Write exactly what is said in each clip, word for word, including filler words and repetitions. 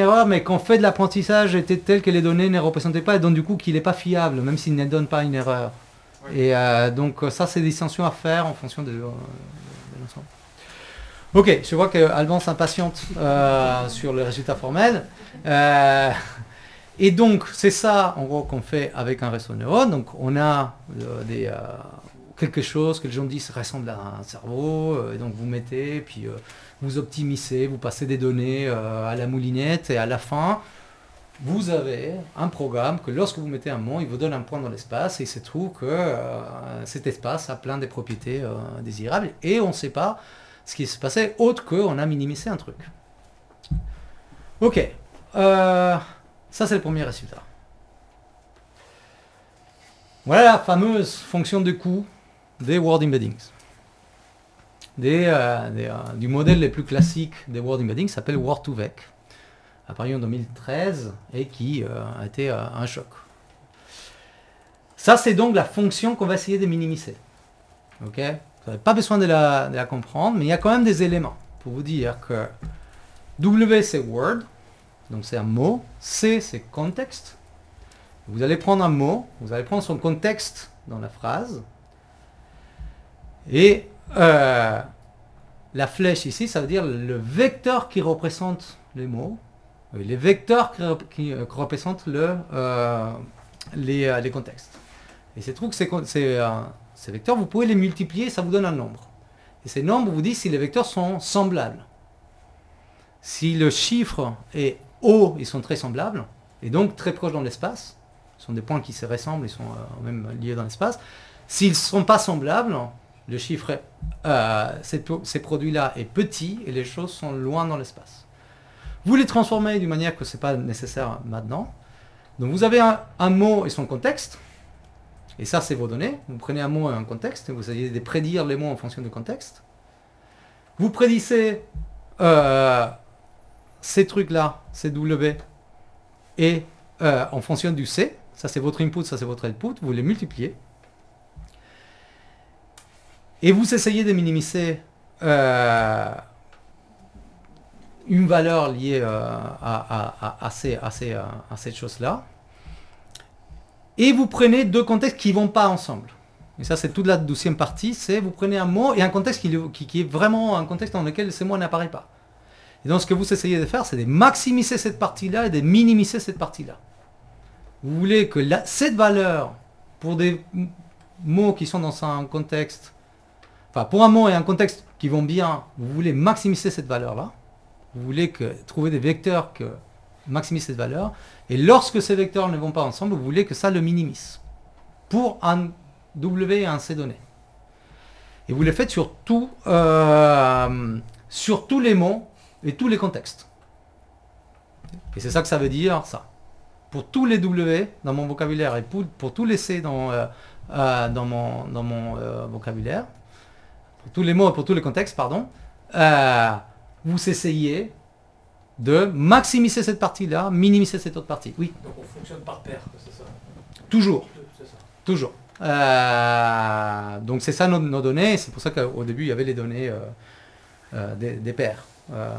erreur, mais qu'en fait l'apprentissage était tel que les données ne représentaient pas, et donc du coup qu'il n'est pas fiable, même s'il ne donne pas une erreur. Oui. Et euh, donc ça, c'est des distinctions à faire en fonction de, euh, de l'ensemble. Ok, je vois que Alban s'impatiente euh, sur le résultat formel. Euh, et donc, c'est ça, en gros, qu'on fait avec un réseau de neurones. Donc, on a euh, des, euh, quelque chose que les gens disent ressemble à un cerveau. Euh, et donc, vous mettez, puis euh, vous optimisez, vous passez des données euh, à la moulinette. Et à la fin, vous avez un programme que lorsque vous mettez un mot, il vous donne un point dans l'espace. Et il se trouve que euh, cet espace a plein de propriétés euh, désirables. Et on ne sait pas ce qui se passait autre qu'on a minimisé un truc. Ok. Euh, ça, c'est le premier résultat. Voilà la fameuse fonction de coût des word embeddings. Des, euh, des, euh, du modèle le plus classique des word embeddings s'appelle word to vec, apparu en deux mille treize et qui euh, a été euh, un choc. Ça, c'est donc la fonction qu'on va essayer de minimiser. Ok ? Vous n'avez pas besoin de la, de la comprendre, mais il y a quand même des éléments pour vous dire que W, c'est word, donc c'est un mot. C, c'est context. Vous allez prendre un mot, vous allez prendre son contexte dans la phrase. Et euh, la flèche ici, ça veut dire le vecteur qui représente les mots. Les vecteurs qui, qui, qui représentent le, euh, les, les contextes. Et c'est trouve que c'est... c'est euh, ces vecteurs, vous pouvez les multiplier, ça vous donne un nombre. Et ces nombres vous disent si les vecteurs sont semblables. Si le chiffre est haut, ils sont très semblables, et donc très proches dans l'espace. Ce sont des points qui se ressemblent, ils sont euh, même liés dans l'espace. S'ils ne sont pas semblables, le chiffre, euh, ces produits-là est petit, et les choses sont loin dans l'espace. Vous les transformez d'une manière que ce n'est pas nécessaire maintenant. Donc vous avez un, un mot et son contexte. Et ça, c'est vos données. Vous prenez un mot et un contexte, et vous essayez de prédire les mots en fonction du contexte. Vous prédisez euh, ces trucs-là, ces W, et euh, en fonction du C, ça c'est votre input, ça c'est votre output, vous les multipliez. Et vous essayez de minimiser euh, une valeur liée euh, à, à, à, ces, à, ces, à cette chose-là. Et vous prenez deux contextes qui ne vont pas ensemble. Et ça, c'est toute la douzième partie, c'est vous prenez un mot et un contexte qui, qui, qui est vraiment un contexte dans lequel ce mot n'apparaît pas. Et donc, ce que vous essayez de faire, c'est de maximiser cette partie-là et de minimiser cette partie-là. Vous voulez que la, cette valeur, pour des mots qui sont dans un contexte, enfin, pour un mot et un contexte qui vont bien, vous voulez maximiser cette valeur-là. Vous voulez que, trouver des vecteurs qui maximisent cette valeur. Et lorsque ces vecteurs ne vont pas ensemble, vous voulez que ça le minimise pour un W et un C donné. Et vous le faites sur, tout, euh, sur tous les mots et tous les contextes. Et c'est ça que ça veut dire, ça. Pour tous les W dans mon vocabulaire et pour, pour tous les C dans, euh, euh, dans mon, dans mon euh, vocabulaire, pour tous les mots et pour tous les contextes, pardon, euh, vous essayez de maximiser cette partie-là, minimiser cette autre partie. Oui. Donc on fonctionne par paire, c'est ça? Toujours. C'est ça. Toujours. Euh, donc c'est ça nos, nos données, c'est pour ça qu'au début il y avait les données euh, euh, des, des paires. Euh,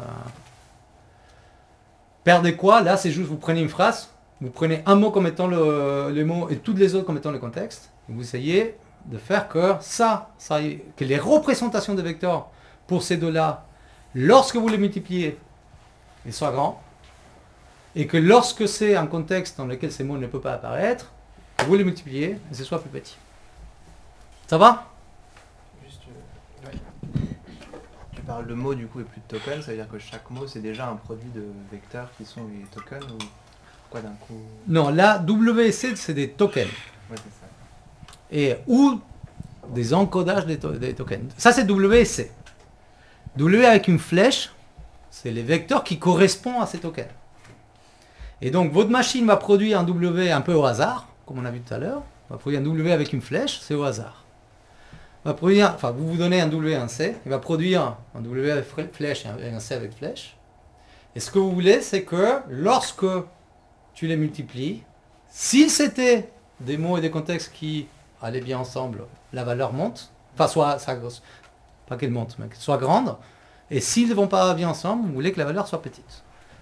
paire de quoi? Là c'est juste, vous prenez une phrase, vous prenez un mot comme étant le, le mot et toutes les autres comme étant le contexte, et vous essayez de faire que ça, ça que les représentations des vecteurs pour ces deux-là, lorsque vous les multipliez, ils soient grands, et que lorsque c'est un contexte dans lequel ces mots ne peuvent pas apparaître, vous les multipliez et ce soit plus petit. Ça va? Juste, euh, ouais. Tu parles de mots du coup et plus de tokens, ça veut dire que chaque mot c'est déjà un produit de vecteurs qui sont les tokens ou quoi d'un coup? Non, là, W et C c'est des tokens. Ouais, c'est ça. Et, ou des encodages des, to des tokens. Ça c'est W et C. W avec une flèche, c'est les vecteurs qui correspondent à ces tokens. Et donc votre machine va produire un W un peu au hasard, comme on a vu tout à l'heure. On va produire un W avec une flèche, c'est au hasard. On va produire, enfin vous vous donnez un W et un C, il va produire un W avec flèche et un C avec flèche. Et ce que vous voulez, c'est que lorsque tu les multiplies, si c'était des mots et des contextes qui allaient bien ensemble, la valeur monte, enfin soit, ça, pas qu'elle monte, mais qu'elle soit grande. Et s'ils ne vont pas bien ensemble, vous voulez que la valeur soit petite.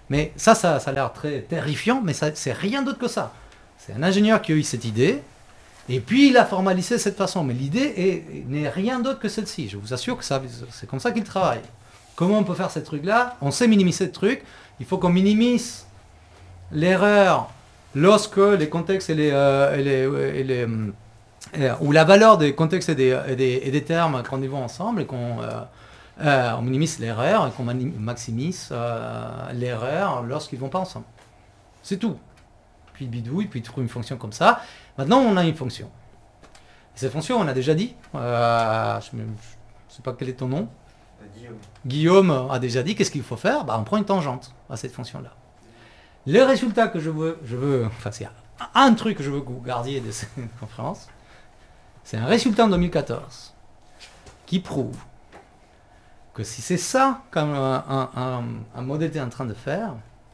Mais ça, ça, ça a l'air très terrifiant, mais ça, c'est rien d'autre que ça. C'est un ingénieur qui a eu cette idée, et puis il a formalisé de cette façon. Mais l'idée est- n'est rien d'autre que celle-ci. Je vous assure que ça, c'est comme ça qu'il travaille. Comment on peut faire ces trucs-là? On sait minimiser ce truc. Il faut qu'on minimise l'erreur lorsque les contextes et les, euh, et les, et les, euh, ou la valeur des contextes et des, et des, et des termes quand ils vont ensemble et qu'on euh, euh, on minimise l'erreur et qu'on mani- maximise euh, l'erreur lorsqu'ils ne vont pas ensemble. C'est tout. Puis bidouille, puis trouve une fonction comme ça. Maintenant, on a une fonction. Et cette fonction, on a déjà dit. Euh, je ne sais pas quel est ton nom. Guillaume. Guillaume a déjà dit. Qu'est-ce qu'il faut faire? Bah, on prend une tangente à cette fonction-là. Le résultat que je veux, je veux, enfin, c'est un truc que je veux que vous gardiez de cette conférence. C'est un résultat en deux mille quatorze qui prouve que si c'est ça comme un, un, un, un modèle est en train de faire,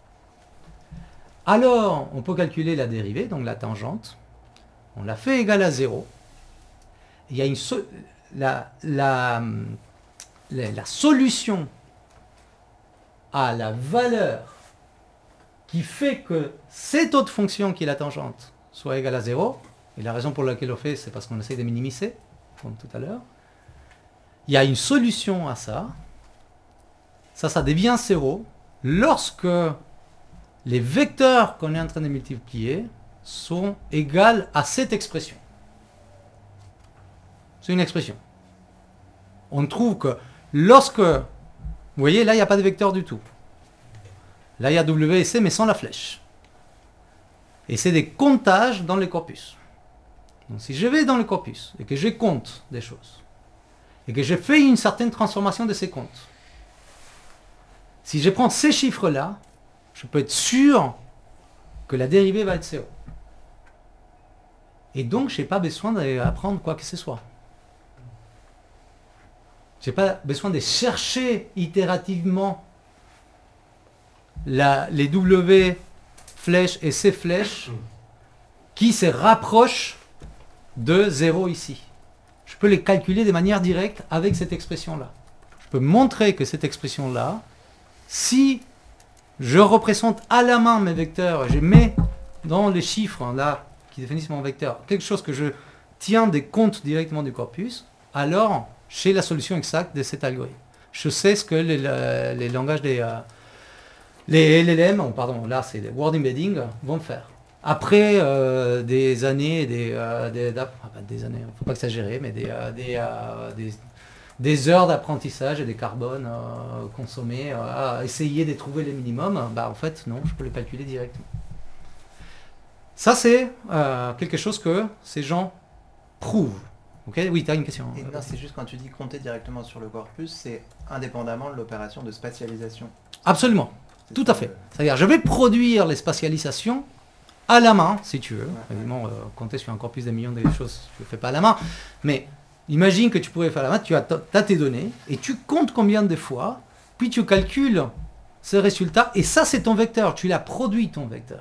alors on peut calculer la dérivée, donc la tangente. On la fait égale à zéro. Il y a une so- la, la, la, la solution à la valeur qui fait que cette autre fonction qui est la tangente soit égale à zéro, et la raison pour laquelle on fait, c'est parce qu'on essaie de minimiser, comme tout à l'heure. Il y a une solution à ça. Ça, ça devient zéro lorsque les vecteurs qu'on est en train de multiplier sont égales à cette expression. C'est une expression. On trouve que lorsque... Vous voyez, là, il n'y a pas de vecteur du tout. Là, il y a W et C, mais sans la flèche. Et c'est des comptages dans le corpus. Donc, si je vais dans le corpus et que je compte des choses, et que je fais une certaine transformation de ces comptes, si je prends ces chiffres-là, je peux être sûr que la dérivée va être zéro. Et donc, je n'ai pas besoin d'apprendre quoi que ce soit. Je n'ai pas besoin de chercher itérativement la, les W flèches et C flèches qui se rapprochent de zéro ici. Je peux les calculer de manière directe avec cette expression-là. Je peux montrer que cette expression-là, si je représente à la main mes vecteurs, et je mets dans les chiffres là qui définissent mon vecteur quelque chose que je tiens des comptes directement du corpus, alors j'ai la solution exacte de cet algorithme. Je sais ce que les, les, les langages des euh, les L L M, oh, pardon, là c'est les word embedding, vont faire. Après euh, des années, des, euh, des, ah, des années, il ne faut pas exagérer, mais des, euh, des, euh, des, des heures d'apprentissage et des carbones euh, consommés, euh, à essayer de trouver les minimums, bah en fait non, je peux les calculer directement. Ça c'est euh, quelque chose que ces gens prouvent. Ok, oui, tu as une question. Et non, c'est juste quand tu dis compter directement sur le corpus, c'est indépendamment de l'opération de spatialisation. Absolument, C'est tout ça, à fait. le- C'est-à-dire, je vais produire les spatialisations à la main, si tu veux. Ouais. Évidemment, euh, compter sur un corpus de millions de choses, je ne le fais pas à la main. Mais imagine que tu pourrais faire à la main, tu as, as tes données, et tu comptes combien de fois, puis tu calcules ce résultat, et ça c'est ton vecteur, tu l'as produit ton vecteur.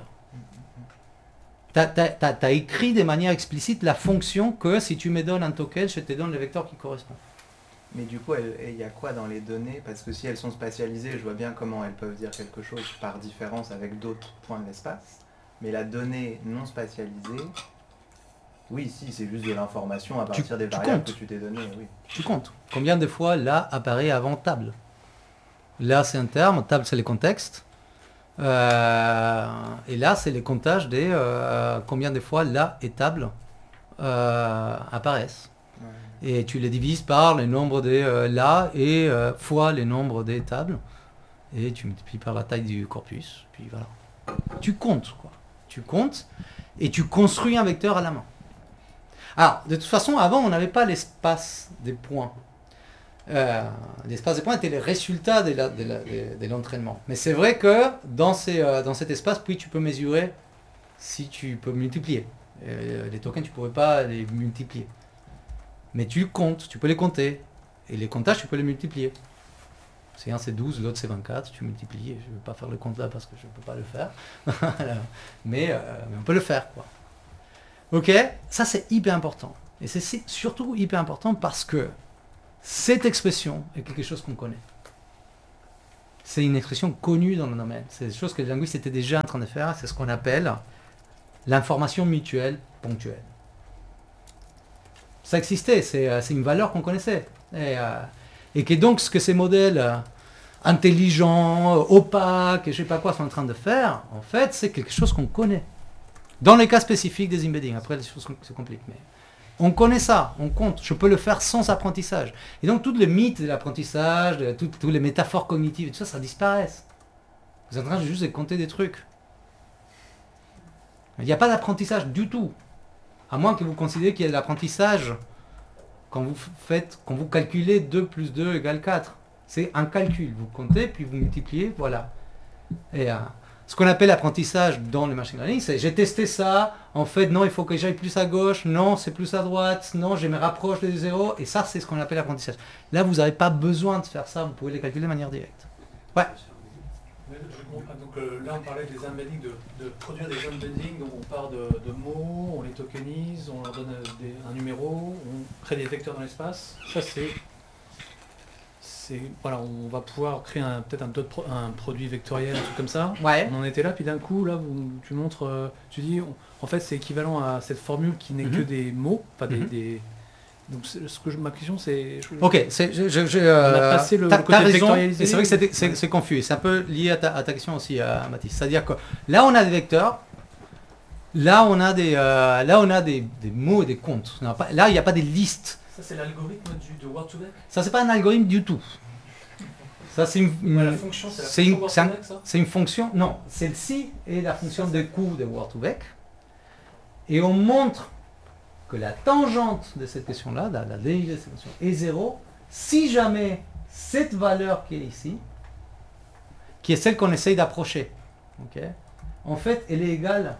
Tu as écrit de manière explicite la fonction que si tu me donnes un token, je te donne le vecteur qui correspond. Mais du coup, elle- il y a quoi dans les données? Parce que si elles sont spatialisées, je vois bien comment elles peuvent dire quelque chose par différence avec d'autres points de l'espace. Mais la donnée non spatialisée, oui, si, c'est juste de l'information à partir des tu variables comptes. que tu t'es données, oui. Tu comptes. Combien de fois là apparaît avant table? Là c'est un terme, table c'est les contextes. Euh, et là c'est les comptages des euh, combien de fois là et table euh, apparaissent. Ouais. Et tu les divises par le nombre des euh, là et euh, fois le nombre des tables. Et tu multiplies par la taille du corpus. Puis voilà. Tu comptes quoi. Tu comptes et tu construis un vecteur à la main. Alors, de toute façon, avant, on n'avait pas l'espace des points. Euh, l'espace des points était le résultat de, la, de, la, de, de l'entraînement. Mais c'est vrai que dans, ces, euh, dans cet espace, puis tu peux mesurer si tu peux multiplier. Euh, les tokens, tu ne pourrais pas les multiplier. Mais tu comptes, tu peux les compter. Et les comptages, tu peux les multiplier. C'est un, c'est douze, l'autre c'est vingt-quatre, tu multiplies. Je ne vais pas faire le compte là parce que je ne peux pas le faire. mais, euh, mais on peut le faire, quoi. Ok, ça c'est hyper important. Et c'est surtout hyper important parce que cette expression est quelque chose qu'on connaît. c'est une expression connue dans le domaine. C'est des choses que les linguistes étaient déjà en train de faire. C'est ce qu'on appelle l'information mutuelle ponctuelle. Ça existait, c'est, euh, c'est une valeur qu'on connaissait. Et, euh, et que donc ce que ces modèles euh, intelligents, euh, opaques, et je sais pas quoi sont en train de faire, en fait, c'est quelque chose qu'on connaît. Dans les cas spécifiques des embeddings, après les choses se compliquent, mais on connaît ça, on compte. Je peux le faire sans apprentissage. Et donc, tous les mythes de l'apprentissage, de, toutes les métaphores cognitives, et tout ça, ça disparaissent. Vous êtes en train de juste de compter des trucs. Il n'y a pas d'apprentissage du tout. À moins que vous considériez qu'il y a de l'apprentissage quand vous faites, quand vous calculez deux plus deux égale quatre. C'est un calcul. Vous comptez, puis vous multipliez, voilà. Et euh, ce qu'on appelle l'apprentissage dans le machine learning, c'est j'ai testé ça, en fait non, il faut que j'aille plus à gauche, non, c'est plus à droite, non, je me rapproche des zéros, et ça, c'est ce qu'on appelle l'apprentissage. Là, vous n'avez pas besoin de faire ça, vous pouvez les calculer de manière directe. Ouais. Mais je comprends. Donc euh, là, on parlait des embeddings, de, de produire des embeddings, donc on part de, de mots, on les tokenise, on leur donne des- un numéro, on crée des vecteurs dans l'espace. Ça, c'est... c'est voilà, on va pouvoir créer un, peut-être un, d'autres pro- un produit vectoriel, un truc comme ça. Ouais. On en était là, puis d'un coup, là, vous, tu montres, euh, tu dis, on- en fait, c'est équivalent à cette formule qui n'est Mhm. que des mots, pas des... Mhm. des- donc c'est- ce que je- ma question, c'est... je- Ok, c'est, je, je, je, On a euh, passé le- t'as- le côté t'as raison, vectorialisé. et c'est vrai que c'est, c'est, c'est confus, c'est un peu lié à ta, à ta question aussi, euh, Mathis. C'est-à-dire que là, on a des vecteurs, là, on a des, euh, là, on a des, des mots et des comptes. On a pas- là, il n'y a pas des listes. Ça, c'est l'algorithme du, de Word2Vec. Ça, c'est pas un algorithme du tout. Ça, c'est une, une- Ouais, la fonction, c'est la c'est fonction une, c'est un- Word2Vec, ça c'est une fonction, non, celle-ci est la fonction de coût de Word2Vec. Et on montre que la tangente de cette question-là, la, la dérivée de cette fonction, est zéro si jamais cette valeur qui est ici, qui est celle qu'on essaye d'approcher, ok, en fait, elle est égale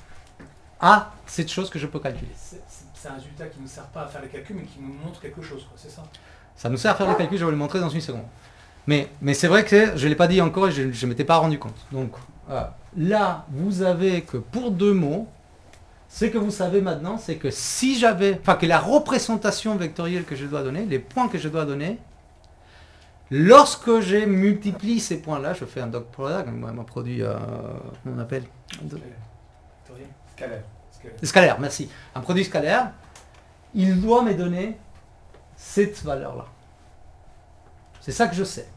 à cette chose que je peux calculer. C'est c'est- c'est un résultat qui ne nous sert pas à faire les calculs, mais qui nous montre quelque chose, quoi, c'est ça. Ça nous sert à faire le calcul, je vais le montrer dans une seconde. Mais, mais c'est vrai que je ne l'ai pas dit encore et je ne m'étais pas rendu compte. Donc euh, là, vous avez que pour deux mots, ce que vous savez maintenant, c'est que si j'avais, enfin que la représentation vectorielle que je dois donner, les points que je dois donner, lorsque je multiplie ces points-là, je fais un dot product, un produit, euh, comment on appelle Scalaire. Scalaire. Scalaire, merci. Un produit scalaire, il doit me donner cette valeur-là. C'est ça que je sais.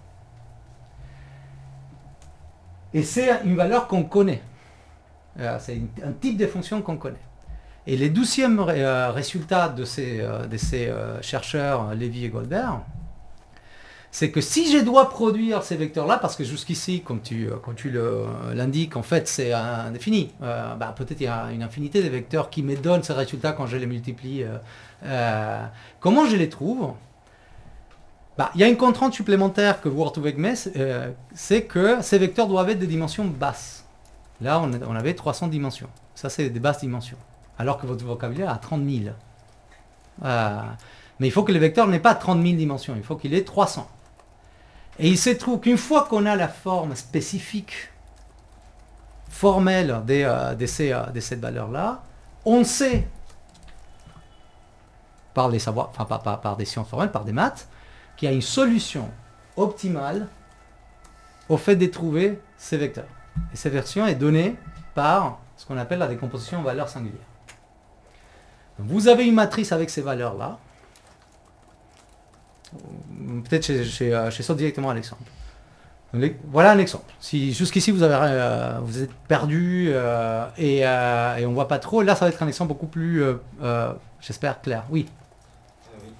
Et c'est une valeur qu'on connaît. Euh, C'est une- un type de fonction qu'on connaît. Et les douzièmes ré- euh, résultats de ces, euh, de ces euh, chercheurs, Lévy et Goldberg, c'est que si je dois produire ces vecteurs-là, parce que jusqu'ici, comme tu, euh, comme tu le, euh, l'indiques, en fait, c'est indéfini. Euh, bah, peut-être il y a une infinité de vecteurs qui me donnent ces résultats quand je les multiplie. euh, euh, comment je les trouve? Bah, il y a une contrainte supplémentaire que Word2Vec met, c'est euh, c'est que ces vecteurs doivent être des dimensions basses. Là, on, a- on avait trois cents dimensions. Ça, c'est des basses dimensions. Alors que votre vocabulaire a trente mille. Euh, mais il faut que le vecteur n'ait pas trente mille dimensions, il faut qu'il ait trois cents. Et il se trouve qu'une fois qu'on a la forme spécifique, formelle de, euh, de, ces, euh, de cette valeur-là, on sait, par les savoirs, enfin pas, pas par des sciences formelles, par des maths, qu'il y a une solution optimale au fait de trouver ces vecteurs. Et cette version est donnée par ce qu'on appelle la décomposition en valeurs singulières. Donc, vous avez une matrice avec ces valeurs-là. Peut-être chez, chez, euh, chez saute directement à l'exemple. Les- Voilà un exemple. Si jusqu'ici vous, avez, euh, vous êtes perdu euh, et, euh, et on ne voit pas trop, là ça va être un exemple beaucoup plus, euh, euh, j'espère, clair. Oui. Ah oui,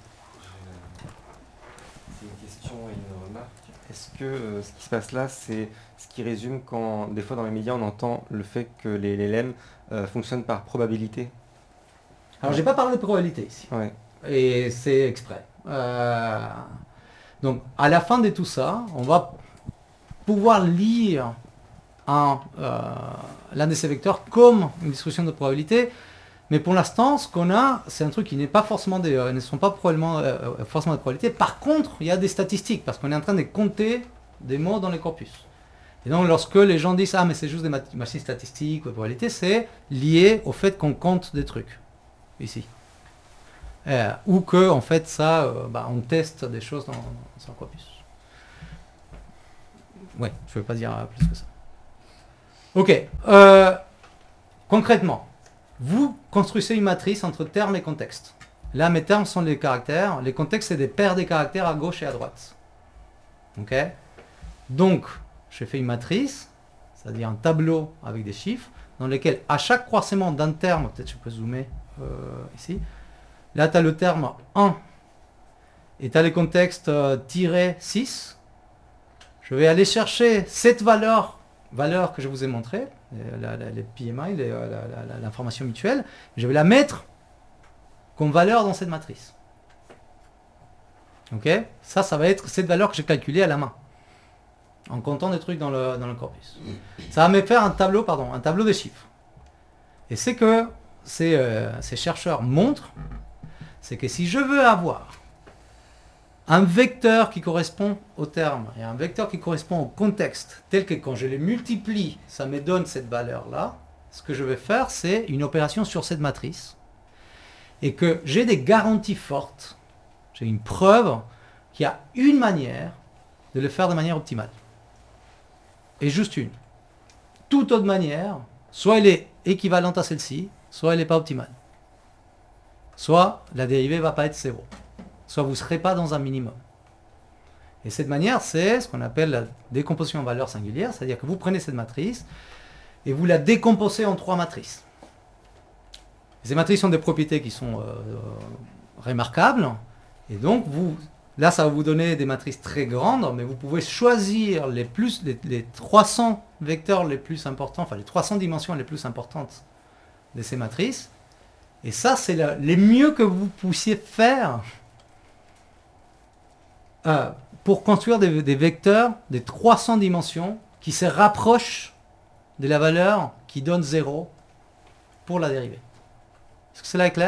je- c'est une question et une remarque. Est-ce que euh, ce qui se passe là, c'est ce qui résume quand, des fois dans les médias, on entend le fait que les, les lemmes euh, fonctionnent par probabilité? Alors j'ai pas parlé de probabilité ici. Ouais. Et c'est exprès. Euh, donc à la fin de tout ça, on va pouvoir lire un, euh, l'un de ces vecteurs comme une distribution de probabilité. Mais pour l'instant, ce qu'on a, c'est un truc qui n'est pas forcément des, euh, ne sont pas probablement, euh, forcément des probabilités. Par contre, il y a des statistiques parce qu'on est en train de compter des mots dans les corpus. Et donc, lorsque les gens disent ah mais c'est juste des mat- machines statistiques ou des probabilités, c'est lié au fait qu'on compte des trucs ici. Euh, ou que en fait ça, euh, bah, on teste des choses dans, dans un corpus. ouais, je ne veux pas dire euh, plus que ça. Ok. Euh, concrètement, vous construisez une matrice entre termes et contexte. Là, mes termes sont les caractères. Les contextes, c'est des paires des caractères à gauche et à droite. Ok. Donc, j'ai fait une matrice, c'est-à-dire un tableau avec des chiffres, dans lequel, à chaque croisement d'un terme, peut-être je peux zoomer euh, ici, là, tu as le terme un, et tu as les contextes euh, tiret six. Je vais aller chercher cette valeur, valeur que je vous ai montrée, la, la, les P M I, les, la, la, l'information mutuelle, je vais la mettre comme valeur dans cette matrice. Ok. Ça, ça va être cette valeur que j'ai calculée à la main, en comptant des trucs dans le, dans le corpus. Ça va me faire un tableau, pardon, un tableau de chiffres. Et c'est que ces, euh, ces chercheurs montrent, c'est que si je veux avoir un vecteur qui correspond au terme et un vecteur qui correspond au contexte, tel que quand je les multiplie, ça me donne cette valeur-là, ce que je vais faire, c'est une opération sur cette matrice, et que j'ai des garanties fortes, j'ai une preuve qu'il y a une manière de le faire de manière optimale. Et juste une. Toute autre manière, soit elle est équivalente à celle-ci, soit elle n'est pas optimale. Soit la dérivée ne va pas être zéro. Soit vous ne serez pas dans un minimum. Et cette manière, c'est ce qu'on appelle la décomposition en valeur singulière, c'est-à-dire que vous prenez cette matrice et vous la décomposez en trois matrices. Et ces matrices ont des propriétés qui sont euh, remarquables, et donc vous... Là, ça va vous donner des matrices très grandes, mais vous pouvez choisir les, plus, les, les trois cents vecteurs les plus importants, enfin les trois cents dimensions les plus importantes de ces matrices. Et ça, c'est le, les mieux que vous puissiez faire euh, pour construire des, des vecteurs des trois cents dimensions qui se rapprochent de la valeur qui donne zéro pour la dérivée. Est-ce que cela est clair ?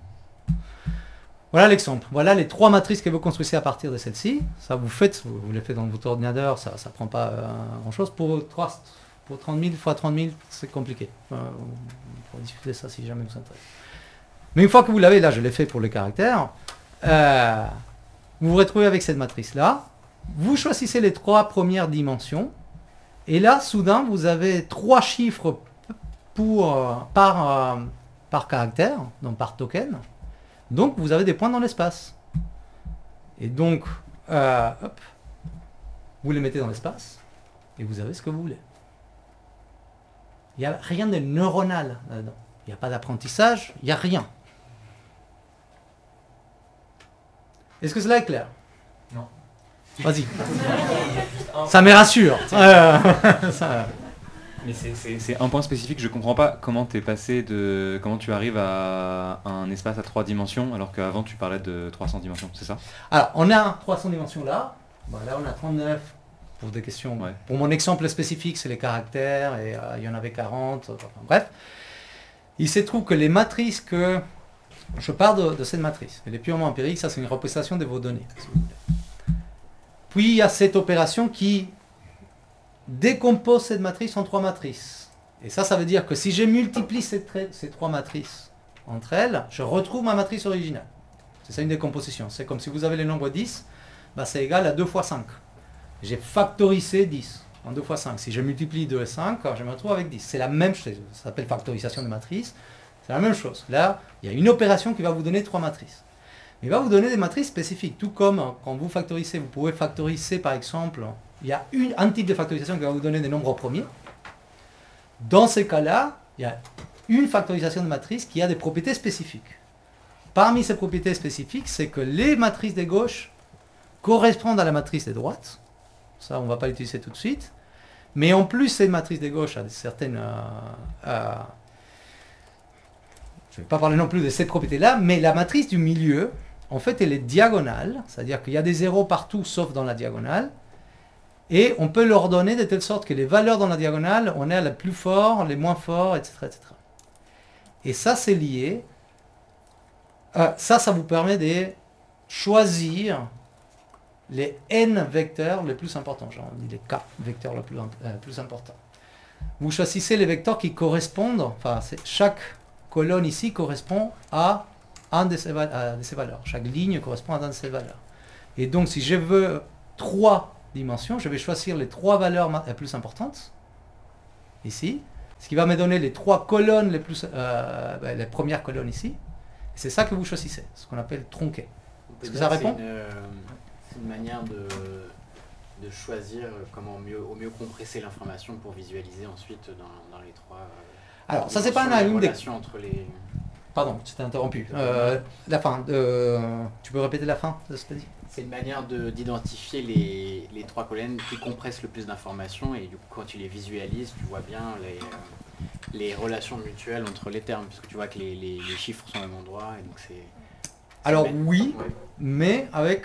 Voilà l'exemple. Voilà les trois matrices que vous construisez à partir de celle-ci. Ça vous faites, vous, vous les faites dans votre ordinateur, ça ne prend pas euh, grand-chose. Pour, pour trente mille fois trente mille, c'est compliqué. Enfin, on pourra discuter ça si jamais vous intéresse. Mais une fois que vous l'avez, là je l'ai fait pour les caractères, euh, vous vous retrouvez avec cette matrice-là. Vous choisissez les trois premières dimensions. Et là, soudain, vous avez trois chiffres pour, euh, par, euh, par caractère, donc par token. Donc, vous avez des points dans l'espace. Et donc, euh, hop, vous les mettez dans l'espace, et vous avez ce que vous voulez. Il n'y a rien de neuronal là-dedans. Il n'y a pas d'apprentissage, il n'y a rien. Est-ce que cela est clair ? Non. Vas-y. Ça me rassure. Euh, ça... Mais c'est, c'est, c'est un point spécifique, je comprends pas comment t'es passé de. Comment tu arrives à un espace à trois dimensions alors qu'avant tu parlais de trois cents dimensions, c'est ça ? Alors, on a trois cents dimensions là. Bon, là, on a trente-neuf pour des questions. Ouais. Pour mon exemple spécifique, c'est les caractères et euh, il y en avait quarante. Enfin, bref. Il se trouve que les matrices que. Je pars de, de cette matrice. Elle est purement empirique, ça c'est une représentation de vos données. Puis il y a cette opération qui décompose cette matrice en trois matrices. Et ça, ça veut dire que si je multiplie ces, tra- ces trois matrices entre elles, je retrouve ma matrice originale. C'est ça une décomposition. C'est comme si vous avez le nombre dix, bah c'est égal à deux fois cinq. J'ai factorisé dix en deux fois cinq. Si je multiplie deux et cinq, je me retrouve avec dix. C'est la même chose. Ça s'appelle factorisation de matrice. C'est la même chose. Là, il y a une opération qui va vous donner trois matrices. Il va vous donner des matrices spécifiques. Tout comme quand vous factorisez, vous pouvez factoriser par exemple, il y a une, un type de factorisation qui va vous donner des nombres premiers. Dans ces cas-là, il y a une factorisation de matrice qui a des propriétés spécifiques. Parmi ces propriétés spécifiques, c'est que les matrices de gauche correspondent à la matrice de droite. Ça, on ne va pas l'utiliser tout de suite. Mais en plus, ces matrices de gauche ont certaines... Euh, euh, je ne vais pas parler non plus de cette propriété-là, mais la matrice du milieu, en fait, elle est diagonale, c'est-à-dire qu'il y a des zéros partout, sauf dans la diagonale, et on peut l'ordonner de telle sorte que les valeurs dans la diagonale, on est à la plus fort, les moins forts, et cetera, et cetera. Et ça, c'est lié. Euh, ça, ça vous permet de choisir les n vecteurs les plus importants, genre on dit les k vecteurs les plus, euh, plus importants. Vous choisissez les vecteurs qui correspondent, enfin, c'est, chaque colonne ici correspond à un de ces, à de ces valeurs. Chaque ligne correspond à une de ces valeurs. Et donc, si je veux trois dimensions, je vais choisir les trois valeurs ma- les plus importantes, ici, ce qui va me donner les trois colonnes les plus, euh, ben, les premières colonnes ici. Et c'est ça que vous choisissez, ce qu'on appelle tronqué. On peut Est-ce que dire ça c'est répond une, euh, c'est une manière de, de choisir comment mieux, au mieux compresser l'information pour visualiser ensuite dans, dans les trois. euh, Alors, ça c'est pas dimensions, une les des... relations entre les. Pardon, je t'ai interrompu. Euh, la fin. euh, tu peux répéter la fin de ce que tu as dit? C'est une manière de- d'identifier les, les trois colonnes qui compressent le plus d'informations et du coup quand tu les visualises, tu vois bien les, euh, les relations mutuelles entre les termes, puisque tu vois que les, les- les chiffres sont au même endroit et donc c'est. Alors c'est- oui, ouais. mais avec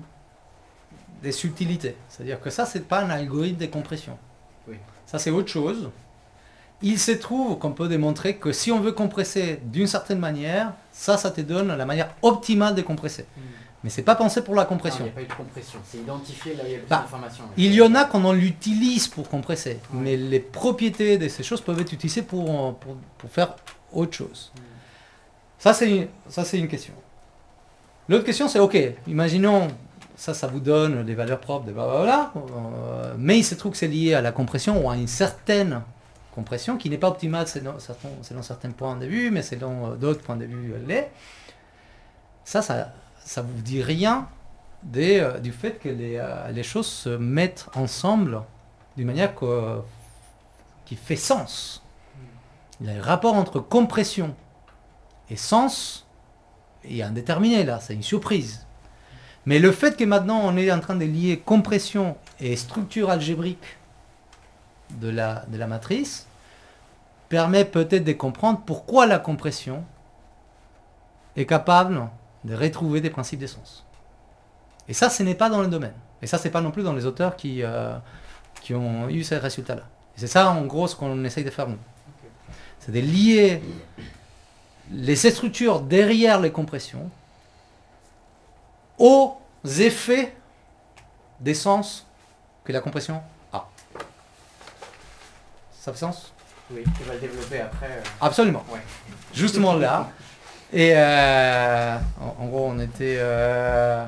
des subtilités. C'est-à-dire que ça, c'est pas un algorithme de compression. Oui. Ça, c'est autre chose. Il se trouve qu'on peut démontrer que si on veut compresser d'une certaine manière, ça, ça te donne la manière optimale de compresser. Mais c'est pas pensé pour la Non, il compression. n'y a pas eu de compression, c'est identifier là où il y a le plus Bah, d'informations. ouais. Il y en a qu'on en l'utilise pour compresser, Ouais. mais les propriétés de ces choses peuvent être utilisées pour, euh, pour, pour faire autre chose. Mm. Ça, c'est une, ça, c'est une question. L'autre question, c'est, ok, imaginons, ça, ça vous donne des valeurs propres, des blablabla, euh, mais il se trouve que c'est lié à la compression ou à une certaine compression qui n'est pas optimale selon certains, selon certains points de vue, mais selon euh, d'autres points de vue, elle l'est. Ça, ça ça vous dit rien des, euh, du fait que les, euh, les choses se mettent ensemble d'une manière que- qui fait sens. Il y a un rapport entre compression et sens, il y a un déterminé là, c'est une surprise. Mais le fait que maintenant on est en train de lier compression et structure algébrique de la, de la matrice permet peut-être de comprendre pourquoi la compression est capable de retrouver des principes d'essence. Et ça, ce n'est pas dans le domaine. Et ça, c'est pas non plus dans les auteurs qui, euh, qui ont eu ces résultats-là. Et c'est ça, en gros, ce qu'on essaye de faire nous. C'est de lier les structures derrière les compressions aux effets d'essence que la compression a. Ça fait sens? Oui, tu vas le développer après. euh, Absolument. Ouais. Justement là. Et euh, en, en gros, on était... euh,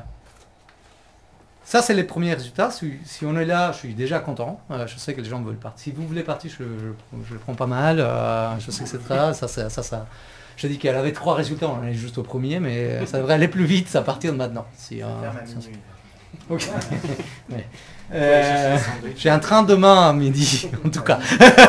ça, c'est les premiers résultats. Si, si on est là, je suis déjà content. Euh, je sais que les gens veulent partir. Si vous voulez partir, je, je, je le prends pas mal. Euh, je sais que c'est très... Ça, ça, ça, ça, je dis qu'elle avait trois résultats. On est juste au premier, mais ça devrait aller plus vite à partir de maintenant. Si, euh, Ferme à si- minuit. Ok. Ouais. Ouais, Euh, chercher des sandwichs. J'ai un train demain à midi, en tout cas.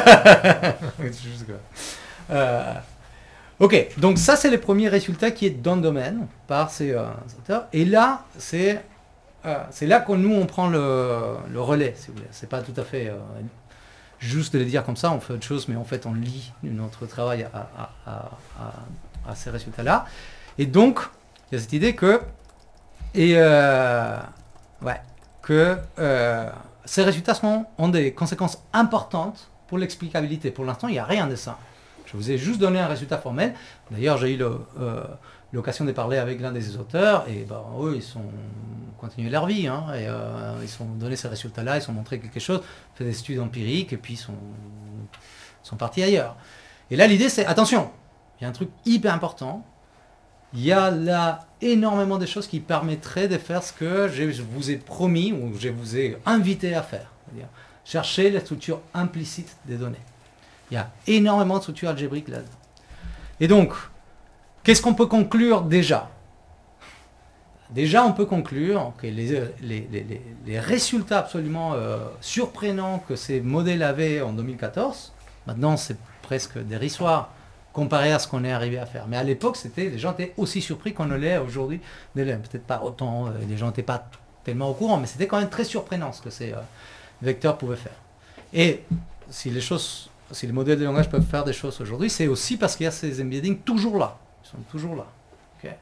Juste quoi. Euh, ok, donc ça c'est le premier résultat qui est dans le domaine par ces euh, auteurs. Et là, c'est euh, c'est là que nous on prend le, le relais, si vous voulez. C'est pas tout à fait euh, juste de le dire comme ça, on fait autre chose, mais en fait on lit notre travail à, à, à, à, à ces résultats-là. Et donc, il y a cette idée que et euh, ouais, que euh, ces résultats sont, ont des conséquences importantes pour l'explicabilité. Pour l'instant, il n'y a rien de ça. Je vous ai juste donné un résultat formel. D'ailleurs, j'ai eu le, euh, l'occasion de parler avec l'un des auteurs, et ben, eux, ils sont continué leur vie, hein, et euh, ils ont donné ces résultats-là, ils ont montré quelque chose, fait des études empiriques, et puis ils sont, sont partis ailleurs. Et là, l'idée, c'est, attention, il y a un truc hyper important, il y a là énormément de choses qui permettraient de faire ce que je vous ai promis ou je vous ai invité à faire. C'est-à-dire chercher la structure implicite des données. Il y a énormément de structures algébriques là-dedans. Et donc, qu'est-ce qu'on peut conclure déjà? Déjà, on peut conclure que les, les, les, les résultats absolument euh, surprenants que ces modèles avaient en deux mille quatorze, maintenant c'est presque dérisoire comparé à ce qu'on est arrivé à faire. Mais à l'époque, c'était, les gens étaient aussi surpris qu'on ne l'est aujourd'hui. Peut-être pas autant, euh, les gens n'étaient pas tellement au courant, mais c'était quand même très surprenant ce que ces euh, vecteurs pouvaient faire. Et si les choses, si les modèles de langage peuvent faire des choses aujourd'hui, c'est aussi parce qu'il y a ces embeddings toujours là. Ils sont toujours là. Okay.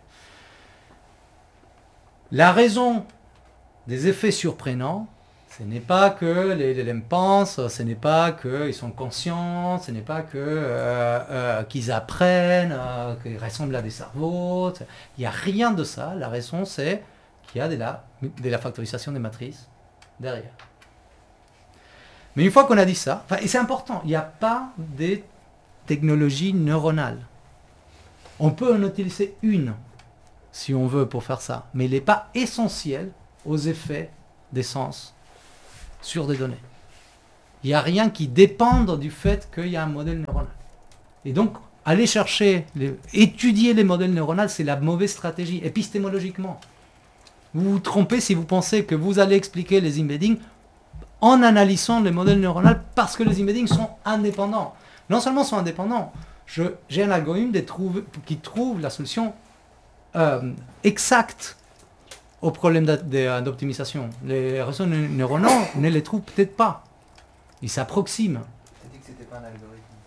La raison des effets surprenants, ce n'est pas que les L L M pensent, ce n'est pas qu'ils sont conscients, ce n'est pas que, euh, euh, qu'ils apprennent, euh, qu'ils ressemblent à des cerveaux. Il n'y a rien de ça. La raison, c'est qu'il y a de la, de la factorisation des matrices derrière. Mais une fois qu'on a dit ça, et c'est important, il n'y a pas de technologie neuronale. On peut en utiliser une, si on veut, pour faire ça, mais il n'est pas essentiel aux effets d'essence sur des données. Il n'y a rien qui dépende du fait qu'il y a un modèle neuronal. Et donc, aller chercher, les, étudier les modèles neuronaux, c'est la mauvaise stratégie, épistémologiquement. Vous vous trompez si vous pensez que vous allez expliquer les embeddings en analysant les modèles neuronaux parce que les embeddings sont indépendants. Non seulement sont indépendants, je, j'ai un algorithme de trouver, qui trouve la solution euh, exacte aux problèmes d'a- de- d'optimisation. Les réseaux neu- neuronaux ne les trouvent peut-être pas. Ils s'approximent. T'as dit que c'était pas un algorithme.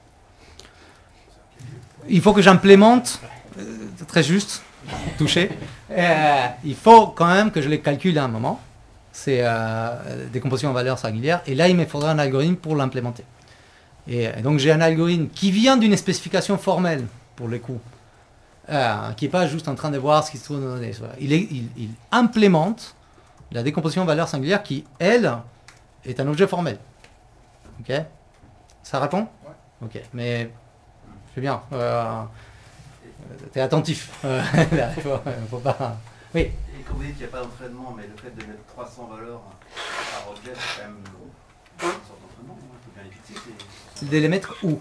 Il faut que j'implémente, euh, très juste, touché. Euh, il faut quand même que je les calcule à un moment. C'est euh, des compositions en valeurs singulières. Et là, il me faudra un algorithme pour l'implémenter. Et, et donc, j'ai un algorithme qui vient d'une spécification formelle, pour le coup, euh, qui n'est pas juste en train de voir ce qui se trouve dans les données. Il, est- il, il implémente la décomposition en valeurs singulières qui, elle, est un objet formel. Ok? Ça répond? Ok. Mais, c'est bien. Euh, T'es attentif. Euh, là, il faut, faut pas... Oui. Et quand vous dites qu'il n'y a pas d'entraînement, mais le fait de mettre trois cents valeurs par objet, c'est quand même une sorte d'entraînement. Il faut bien les fixer. c'est- De les mettre où?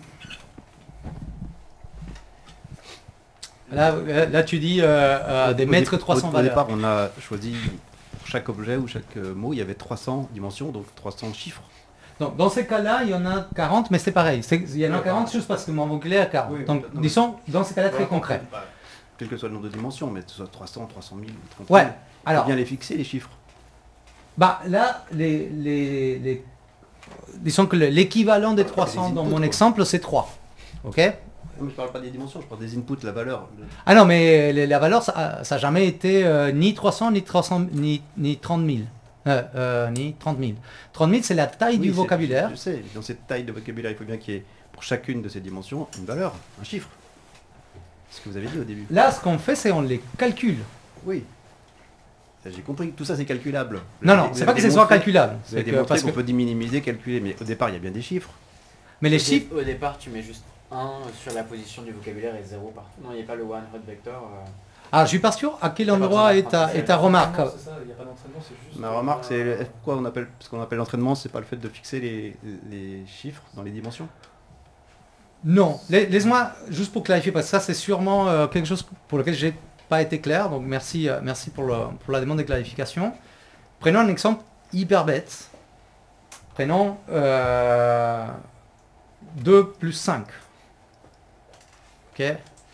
Là, euh, là, tu dis euh, euh, Au- des au mètres dé- trois cents au, valeurs. Au départ, on a choisi pour chaque objet ou chaque euh, mot, il y avait trois cents dimensions, donc trois cents chiffres. Donc, dans ces cas-là, il y en a quarante, mais c'est pareil. C'est- Il y en a quarante juste parce que mon vocabulaire est quarante. Oui, Donc, non, mais- disons, dans ces cas-là, très concret. Quel que soit le nombre de dimensions, mais que ce soit trois cents, trois cent mille ou trente Ouais. mille. Il faut Alors, bien les fixer, les chiffres. bah, là, les, les, les- disons que le- l'équivalent des trois cents des dans inputs, mon quoi. exemple, c'est trois. OK? Non, mais je parle pas des dimensions, je parle des inputs, la valeur. Le- Ah non, mais les- la valeur, ça n'a jamais été euh, ni trois cents, ni, trois cents, ni, ni trente mille. Euh, euh, ni trente mille. trente mille, c'est la taille Oui, du c'est- vocabulaire. Je sais, dans cette taille de vocabulaire, il faut bien qu'il y ait pour chacune de ces dimensions une valeur, un chiffre. C'est ce que vous avez dit au début. Là, ce qu'on fait, c'est on les calcule. Oui. Ça, j'ai compris que tout ça c'est calculable. Non, Vous non, avez- c'est vous pas avez que ce soit démontré- calculable. Vous C'est avez que, démontré parce qu'on que, peut minimiser, calculer, mais au départ il y a bien des chiffres. mais les Au dé- chiffres, Au départ, tu mets juste un sur la position du vocabulaire et zéro partout. Non, il n'y a pas le one hot vector. euh. ah, je suis pas sûr à quel pas endroit besoin est ta, d'apprendre. est ta remarque. C'est ça, il n'y a pas d'entraînement, c'est juste. Ma remarque c'est le- pourquoi on appelle ce qu'on appelle l'entraînement, c'est pas le fait de fixer les, les chiffres dans les dimensions. Non, La- laisse-moi, juste pour clarifier, parce que ça, c'est sûrement euh, quelque chose pour lequel j'ai pas été clair. Donc, merci, euh, merci pour, le- pour la demande de clarification. Prenons un exemple hyper bête. Prenons euh, deux plus cinq. Ok.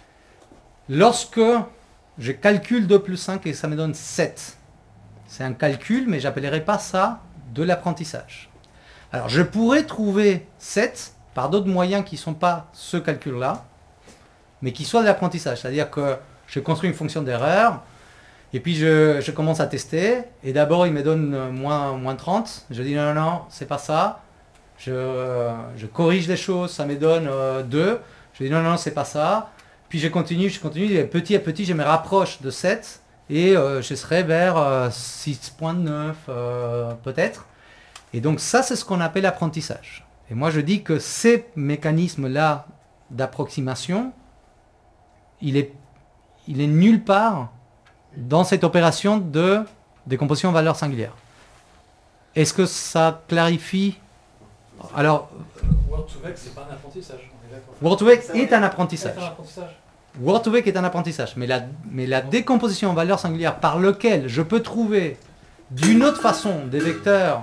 Lorsque je calcule deux plus cinq et ça me donne sept, c'est un calcul, mais j'appellerai pas ça de l'apprentissage. Alors, je pourrais trouver sept par d'autres moyens qui ne sont pas ce calcul-là, mais qui soient de l'apprentissage. C'est-à-dire que je construis une fonction d'erreur, et puis je, je commence à tester, et d'abord il me donne euh, moins, moins trente. Je dis non, non, non, c'est pas ça. Je, euh, je corrige les choses, ça me donne euh, deux. Je dis non, non, non, c'est pas ça. Puis je continue, je continue, et petit à petit je me rapproche de sept, et euh, je serai vers euh, six virgule neuf euh, peut-être. Et donc ça, c'est ce qu'on appelle l'apprentissage. Et moi, je dis que ces mécanismes-là d'approximation, il est, il est nulle part dans cette opération de décomposition en valeurs singulières. Est-ce que ça clarifie? Alors, Word to Vec, c'est pas un apprentissage, on est d'accord. Word to Vec Ça, est ouais. un apprentissage. C'est un apprentissage. Word to Vec est un apprentissage, mais la, mais la décomposition en valeurs singulières par lequel je peux trouver d'une autre façon des vecteurs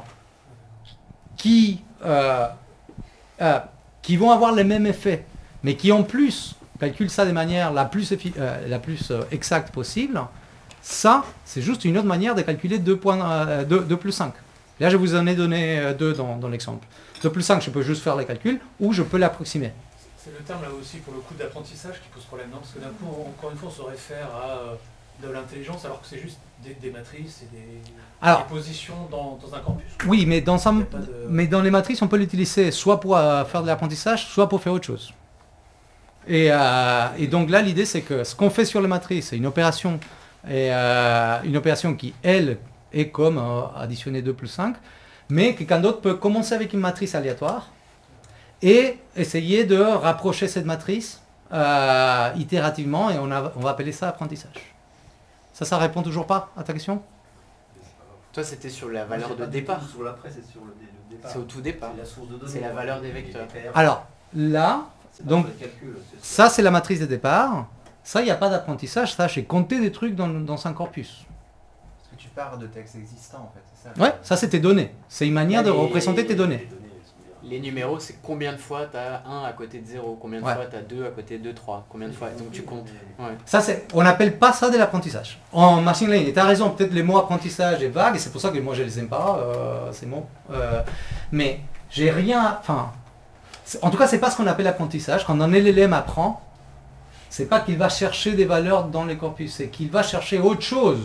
qui, euh, euh, qui vont avoir les mêmes effets, mais qui en plus calculent ça de manière la plus, effi- euh, la plus euh, exacte possible, ça, c'est juste une autre manière de calculer deux, points, euh, deux, deux plus cinq. Là, je vous en ai donné euh, deux dans, dans l'exemple. deux plus cinq, je peux juste faire les calculs, ou je peux l'approximer. C'est le terme là aussi pour le coup d'apprentissage qui pose problème, non? Parce que d'un coup, on- encore une fois, on se réfère à euh, de l'intelligence alors que c'est juste des, des matrices et des, Alors, des positions dans, dans un campus. oui, mais dans, ça- Il y a pas de- mais dans les matrices, on peut l'utiliser soit pour euh, faire de l'apprentissage, soit pour faire autre chose. Et, euh, et donc là, l'idée, c'est que ce qu'on fait sur les matrices, c'est une opération, et, euh, une opération qui, elle, est comme euh, additionner deux plus cinq, mais que quelqu'un d'autre peut commencer avec une matrice aléatoire et essayer de rapprocher cette matrice euh, itérativement, et on, a- on va appeler ça apprentissage. Ça, ça répond toujours pas à ta question? Toi, c'était sur la valeur Moi, j'ai de pas du départ. tout Sur l'après, c'est sur le, dé- le départ. C'est au tout départ. C'est la source de données. C'est la quoi. valeur des Les- les vecteurs. P R. Alors, là, C'est pas donc, sur le calcul, c'est- ça c'est la matrice de départ. Ça, il n'y a pas d'apprentissage. Ça, j'ai compté des trucs dans, dans un corpus. Parce que tu pars de textes existants en fait, c'est ça. Ouais, ça c'est tes données. C'est une manière de Et- représenter tes Les données. données, elles sont bien. Les numéros, c'est combien de fois tu as un à côté de zéro, combien de Ouais. fois tu as deux à côté de trois, combien de fois. Donc tu comptes. Ouais. Ça, c'est, on n'appelle pas ça de l'apprentissage. En machine learning, et tu as raison, peut-être les mots apprentissage est vague, et c'est pour ça que moi je les aime pas, euh, ces mots. Euh, mais j'ai rien. Enfin, c'est- en tout cas, c'est pas ce qu'on appelle apprentissage. Quand un L L M apprend, c'est pas qu'il va chercher des valeurs dans les corpus, c'est qu'il va chercher autre chose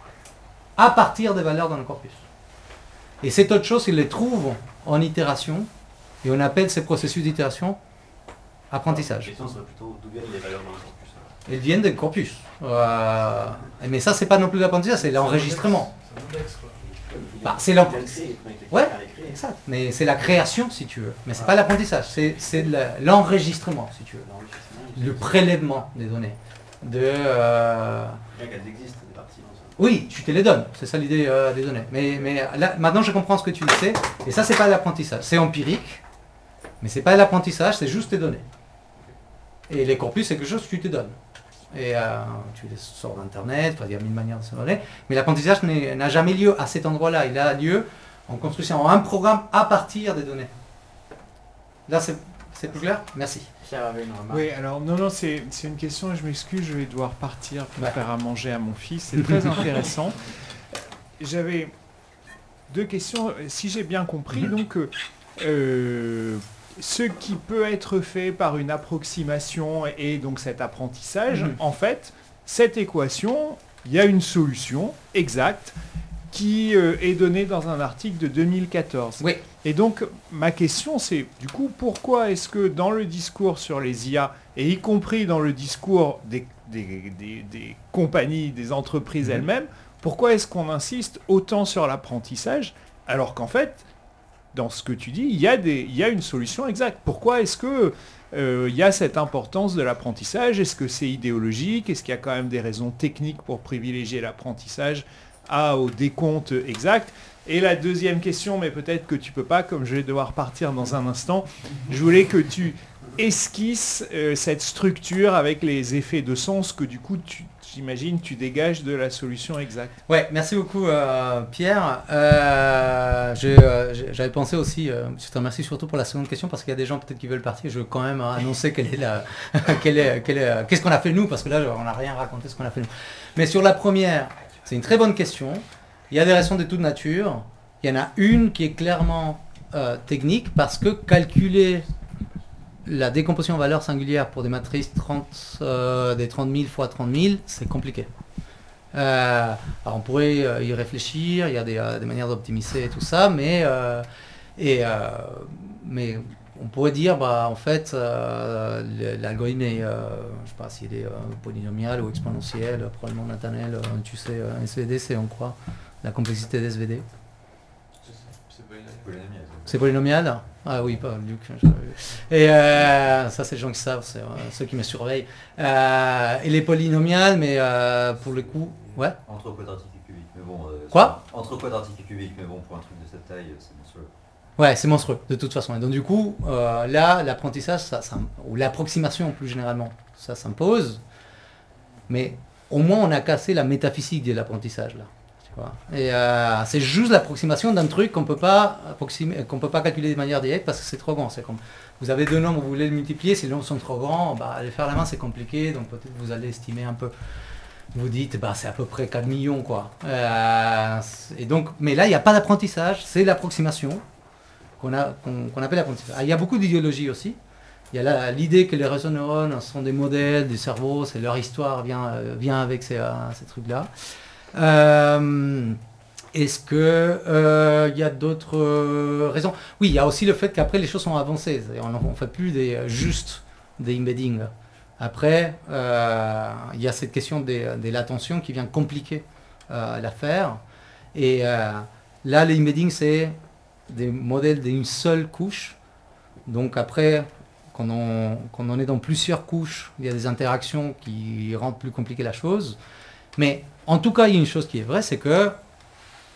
à partir des valeurs dans le corpus. Et cette autre chose, il les trouve en itération, et on appelle ces processus d'itération La apprentissage. question serait plutôt d'où viennent les valeurs dans le corpus. alors. Elles viennent des corpus. Euh, mais ça, c'est pas non plus l'apprentissage, c'est l'enregistrement. C'est un index, quoi. Bah, c'est l'en- Bien créé, quand il était Ouais. à l'écrit. Exact. Mais c'est la création, si tu veux. Mais c'est pas l'apprentissage, c'est, c'est le- l'enregistrement, si tu veux. L'enrichissement, Le prélèvement des données. De, euh, Bien qu'elles existent, des parties dans ça. Oui, tu te les donnes, c'est ça l'idée euh, des données. Mais, mais là, maintenant, je comprends ce que tu sais. Et ça, c'est pas l'apprentissage. C'est empirique, mais c'est pas l'apprentissage, c'est juste tes données. Et les corpus, c'est quelque chose que tu te donnes. Et euh, tu les sors d'Internet, enfin, il y a mille manières de se donner. Mais l'apprentissage n'est- n'a jamais lieu à cet endroit-là. Il a lieu en construisant un programme à partir des données. Là, c'est, c'est plus clair? Merci. Pierre avait une remarque. Oui, alors non, non, c'est c'est une question, je m'excuse, je vais devoir partir pour Ouais. faire à manger à mon fils. C'est très intéressant. J'avais deux questions. Si j'ai bien compris, Mhm. donc, euh, euh, ce qui peut être fait par une approximation et donc cet apprentissage, Mhm. en fait, cette équation, il y a une solution exacte qui euh, est donnée dans un article de deux mille quatorze. Oui. Et donc, ma question, c'est, du coup, pourquoi est-ce que dans le discours sur les I A, et y compris dans le discours des, des, des- des compagnies, des entreprises Mhm. elles-mêmes, pourquoi est-ce qu'on insiste autant sur l'apprentissage, alors qu'en fait, dans ce que tu dis, il y a, des, il y a une solution exacte. Pourquoi est-ce que euh, il y a cette importance de l'apprentissage? Est-ce que c'est idéologique? Est-ce qu'il y a quand même des raisons techniques pour privilégier l'apprentissage à, au décompte exact? Et la deuxième question, mais peut-être que tu peux pas, comme je vais devoir partir dans un instant, je voulais que tu esquisses euh, cette structure avec les effets de sens que du coup, tu, j'imagine, tu dégages de la solution exacte. Ouais, merci beaucoup euh, Pierre. Euh, je, euh, j'ai- j'avais pensé aussi, euh, je te remercie surtout pour la seconde question parce qu'il y a des gens peut-être qui veulent partir. Je veux quand même euh, annoncer quelle est la, quelle est, quelle est, euh, qu'est-ce qu'on a fait nous parce que là on n'a rien raconté ce qu'on a fait nous. Mais sur la première, c'est une très bonne question. Il y a des raisons de toute nature. Il y en a une qui est clairement euh, technique parce que calculer la décomposition en valeur singulière pour des matrices trente, euh, des trente mille fois trente mille, c'est compliqué. Euh, alors on pourrait euh, y réfléchir, il y a des, euh, des manières d'optimiser et tout ça, mais, euh, et, euh, mais on pourrait dire, bah, en fait, euh, le- l'algorithme est, euh, je sais pas s'il est euh, polynomial ou exponentiel, probablement Nathaniel, euh, tu sais, euh, S V D, c'est en quoi la complexité d'S V D? C'est polynomial? Ah oui, pas Luc. je- Et euh, ça, c'est les gens qui savent, c'est euh, ceux qui me surveillent. Euh, il est polynomial, mais euh, pour le coup, ouais. Entre quadratique et cubique, mais bon. euh, Quoi c'est- Entre quadratique et cubique, mais bon, pour un truc de cette taille, c'est monstrueux. Ouais, c'est monstrueux, de toute façon. Et donc du coup, euh, là, l'apprentissage, ça, ça- ou l'approximation plus généralement, ça s'impose. Mais au moins, on a cassé la métaphysique de l'apprentissage, là. Tu vois. Et euh, c'est juste l'approximation d'un truc qu'on peut pas approximer, qu'on peut pas calculer de manière directe parce que c'est trop grand. C'est comme, vous avez deux nombres, vous voulez les multiplier, si les nombres sont trop grands, bah, les faire à la main, c'est compliqué, donc peut-être vous allez estimer un peu. Vous dites, bah, c'est à peu près quatre millions, quoi. Euh, et donc, mais là, il n'y a pas d'apprentissage, c'est l'approximation qu'on a, qu'on, qu'on appelle l'apprentissage. Ah, il y a beaucoup d'idéologie aussi. Il y a la- l'idée que les réseaux neurones sont des modèles du cerveau, c'est leur histoire vient, euh, vient avec ces, euh, ces trucs-là. Euh, est-ce que euh, il y a d'autres euh, raisons? Oui, il y a aussi le fait qu'après les choses sont avancées. C'est-à-dire, on ne fait plus des, euh, juste des embeddings. Après, euh, il y a cette question des, des latentions qui vient compliquer euh, l'affaire. Et euh, là, les embeddings, c'est des modèles d'une seule couche. Donc après, quand on, quand on est dans plusieurs couches, il y a des interactions qui rendent plus compliquée la chose. Mais en tout cas, il y a une chose qui est vraie, c'est que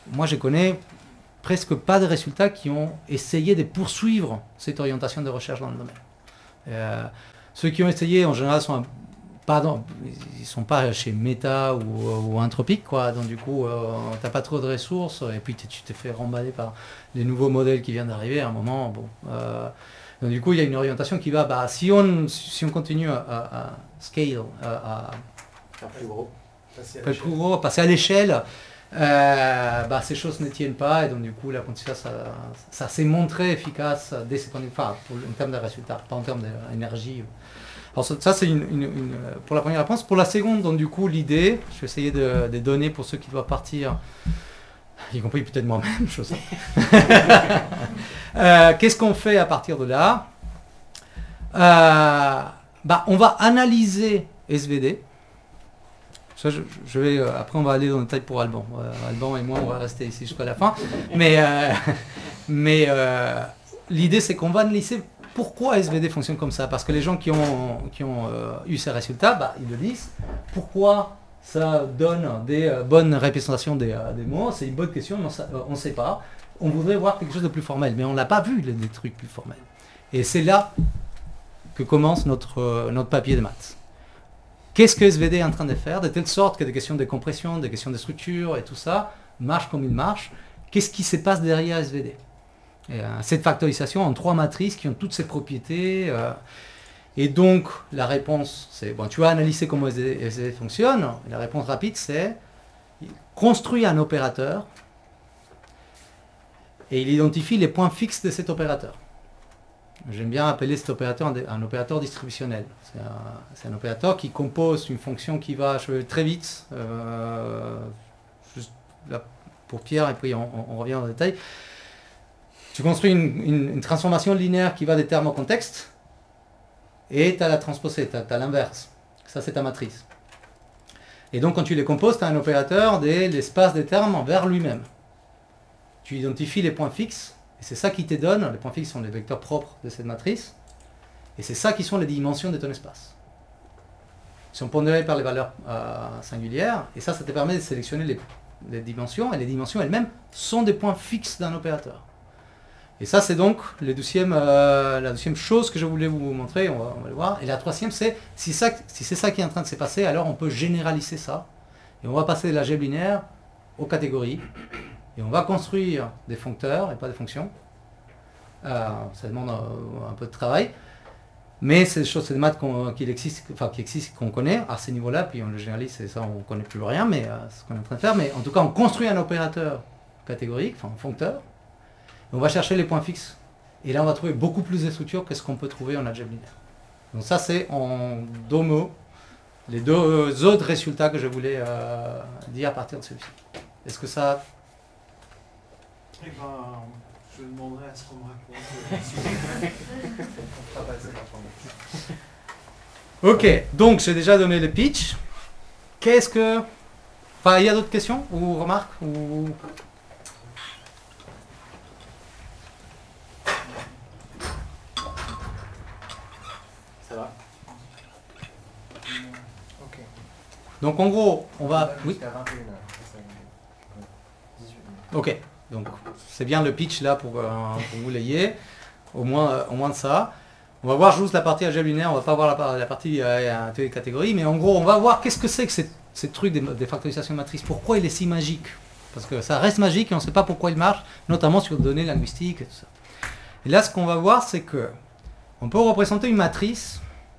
moi je connais presque pas de résultats qui ont essayé de poursuivre cette orientation de recherche dans le domaine. Euh, ceux qui ont essayé en général sont un, pardon, ils sont pas chez Meta ou, ou Anthropic, quoi. Donc du coup, euh, t'as pas trop de ressources et puis tu te fais remballer par les nouveaux modèles qui viennent d'arriver à un moment. Bon, euh, donc du coup, il y a une orientation qui va, bah, si on si on continue à, à, à scale, à, à Faire plus gros. Passer à faire l'échelle. plus gros, passer à l'échelle, euh, bah, ces choses ne tiennent pas et donc du coup, l'apprentissage, ça, ça s'est montré efficace dès ce qu'on est, enfin, pour, en termes de résultats, pas en termes d'énergie. Alors ça, ça, c'est une, une, une, pour la première réponse. Pour la seconde, donc du coup, l'idée, je vais essayer de, de donner pour ceux qui doivent partir, y compris peut-être moi-même, je sais. euh, Qu'est-ce qu'on fait à partir de là? euh, bah, On va analyser S V D. Ça, je, je vais, euh, après, on va aller dans le détail pour Alban. Euh, Alban et moi, on va rester ici jusqu'à la fin. Mais, euh, mais euh, l'idée, c'est qu'on va analyser pourquoi S V D fonctionne comme ça. Parce que les gens qui ont, qui ont euh, eu ces résultats, bah, ils le disent. Pourquoi ça donne des euh, bonnes représentations des, euh, des mots? C'est une bonne question, mais on ne sait pas. On voudrait voir quelque chose de plus formel, mais on n'a pas vu les, des trucs plus formels. Et c'est là que commence notre, euh, notre papier de maths. Qu'est-ce que S V D est en train de faire, de telle sorte que des questions de compression, des questions de structure et tout ça marchent comme ils marchent? Qu'est-ce qui se passe derrière S V D? Et, euh, cette factorisation en trois matrices qui ont toutes ces propriétés. Euh, et donc, la réponse, c'est, bon, tu vas analyser comment S V D fonctionne. Et la réponse rapide, c'est construire un opérateur et il identifie les points fixes de cet opérateur. J'aime bien appeler cet opérateur un, un opérateur distributionnel. C'est un, c'est un opérateur qui compose une fonction qui va, je vais très vite, euh, juste là pour Pierre, et puis on, on, on revient en détail. Tu construis une, une, une transformation linéaire qui va des termes au contexte, et tu as la transposée, tu as l'inverse. Ça, c'est ta matrice. Et donc, quand tu les composes, tu as un opérateur de l'espace des termes vers lui-même. Tu identifies les points fixes, et c'est ça qui te donne, les points fixes sont les vecteurs propres de cette matrice, et c'est ça qui sont les dimensions de ton espace. Ils sont pondérés par les valeurs euh, singulières, et ça, ça te permet de sélectionner les, les dimensions, et les dimensions elles-mêmes sont des points fixes d'un opérateur. Et ça, c'est donc le deuxième, euh, la deuxième chose que je voulais vous montrer, on va, on va le voir. Et la troisième, c'est, si, ça, si c'est ça qui est en train de se passer, alors on peut généraliser ça, et on va passer de l'algèbre linéaire aux catégories. Et on va construire des foncteurs et pas des fonctions. Euh, ça demande un, un peu de travail. Mais c'est des choses, c'est des maths qu'on, qui existent, enfin, qui existent, qu'on connaît à ce niveau-là, puis on le généralise, et ça on ne connaît plus rien, mais euh, c'est ce qu'on est en train de faire. Mais en tout cas, on construit un opérateur catégorique, enfin un foncteur, et on va chercher les points fixes. Et là, on va trouver beaucoup plus de structures que ce qu'on peut trouver en algèbre linéaire. Donc ça, c'est en deux mots les deux autres résultats que je voulais euh, dire à partir de celui-ci. Est-ce que ça... Eh ben, je demanderai à ce qu'on me raconte. On fera passer l'information. Ok, donc j'ai déjà donné le pitch. Qu'est-ce que... Enfin, il y a d'autres questions ou remarques ou... Ça va? Ok. Donc en gros, on va... Oui. Jusqu'à vingt et une heures. Ça, ça, dix-huit minutes. Ok, donc c'est bien le pitch là pour, euh, pour vous l'ayez, au moins, euh, au moins de ça. On va voir juste la partie algèbre linéaire, on va pas voir la, par- la partie euh, toutes les catégories, mais en gros on va voir qu'est-ce que c'est que ces, ces trucs des, des factorisations de matrices, pourquoi il est si magique. Parce que ça reste magique et on ne sait pas pourquoi il marche, notamment sur des données linguistiques et tout ça. Et là ce qu'on va voir c'est que on peut représenter une matrice